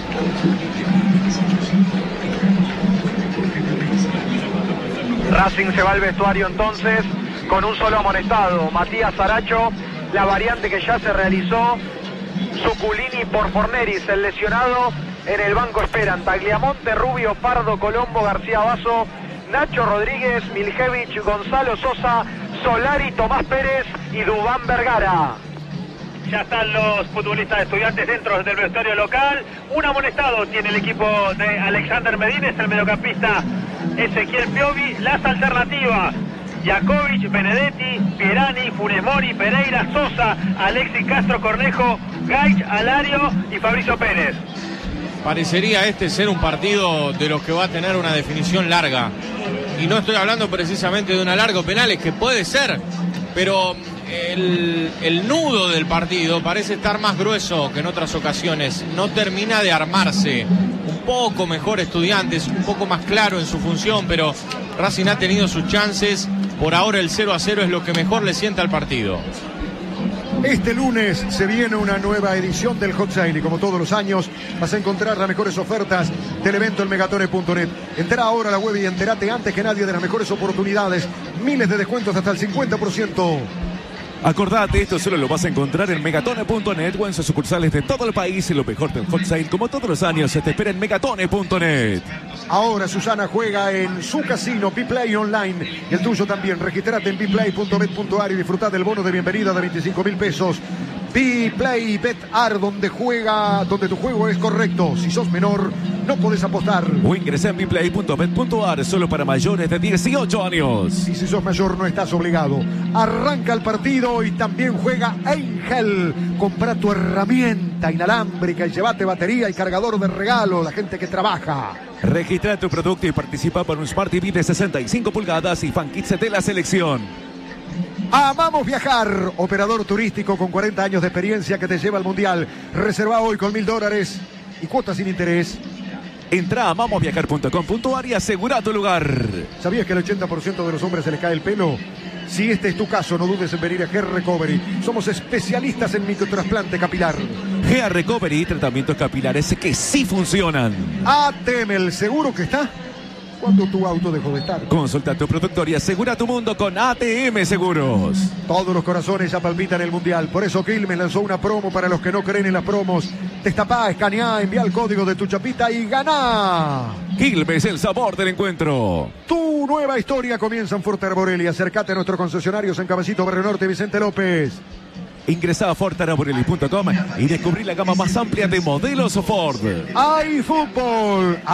[SPEAKER 4] Racing se va al vestuario entonces con un solo amonestado, Matías Saracho. La variante que ya se realizó, Zuculini por Forneris, el lesionado. En el banco esperan Tagliamonte, Rubio, Pardo, Colombo, García Basso, Nacho Rodríguez, Miljevich, Gonzalo Sosa, Solari, Tomás Pérez y Dubán Vergara.
[SPEAKER 8] Ya están los futbolistas de Estudiantes dentro del vestuario local. Un amonestado tiene el equipo de Alexander Medínez, el mediocampista Ezequiel Piovi. Las alternativas: Jakovic, Benedetti, Pierani, Funes Mori, Pereira, Sosa, Alexis Castro Cornejo, Gaich, Alario y Fabricio Pérez.
[SPEAKER 5] Parecería este ser un partido de los que va a tener una definición larga. Y no estoy hablando precisamente de una larga penales, que puede ser, pero el, el nudo del partido parece estar más grueso que en otras ocasiones. No termina de armarse. Un poco mejor Estudiantes, un poco más claro en su función, pero Racing ha tenido sus chances. Por ahora el cero a cero es lo que mejor le sienta al partido.
[SPEAKER 3] Este lunes se viene una nueva edición del Hot Sale y como todos los años vas a encontrar las mejores ofertas del evento en megatone punto net. Entra ahora a la web y entérate antes que nadie de las mejores oportunidades. Miles de descuentos hasta el cincuenta por ciento.
[SPEAKER 2] Acordate, esto solo lo vas a encontrar en megatone punto net o en sus sucursales de todo el país. Y lo mejor del Hot Sale, como todos los años, se te espera en megatone punto net.
[SPEAKER 3] Ahora Susana juega en su casino Bplay Online. Y el tuyo también. Registrate en bplay punto bet punto a r y disfruta del bono de bienvenida de veinticinco mil pesos. B-Play Bet-Ar, donde juega, donde tu juego es correcto. Si sos menor, no podés apostar.
[SPEAKER 2] O ingresa en biplay punto bet punto ar, solo para mayores de dieciocho años.
[SPEAKER 3] Y si sos mayor, no estás obligado. Arranca el partido y también juega Angel. Compra tu herramienta inalámbrica y llevate batería y cargador de regalo. La gente que trabaja.
[SPEAKER 2] Registra tu producto y participa por un Smart T V de sesenta y cinco pulgadas y fan kits de la selección.
[SPEAKER 3] Amamos Viajar, operador turístico con cuarenta años de experiencia que te lleva al Mundial. Reserva hoy con mil dólares y cuotas sin interés.
[SPEAKER 2] Entra a amamos viajar punto com punto ar y asegura tu lugar.
[SPEAKER 3] ¿Sabías que el ochenta por ciento de los hombres se les cae el pelo? Si este es tu caso, no dudes en venir a Hair Recovery. Somos especialistas en microtrasplante capilar.
[SPEAKER 2] Hair Recovery, tratamientos capilares que sí funcionan.
[SPEAKER 3] A T M, el seguro que está cuando tu auto dejó de estar.
[SPEAKER 2] Consulta a tu productor y asegura tu mundo con A T M Seguros.
[SPEAKER 3] Todos los corazones ya palpitan el Mundial. Por eso Quilmes lanzó una promo para los que no creen en las promos. Destapá, escaneá, envía el código de tu chapita y ganá.
[SPEAKER 2] Quilmes, el sabor del encuentro.
[SPEAKER 3] Tu nueva historia comienza en Ford Arborelli. Acércate a nuestros concesionarios en Caballito, Barrio Norte, Vicente López.
[SPEAKER 2] Ingresa a ford arborelli punto com y descubrí la gama más amplia de modelos Ford.
[SPEAKER 3] ¡Hay fútbol!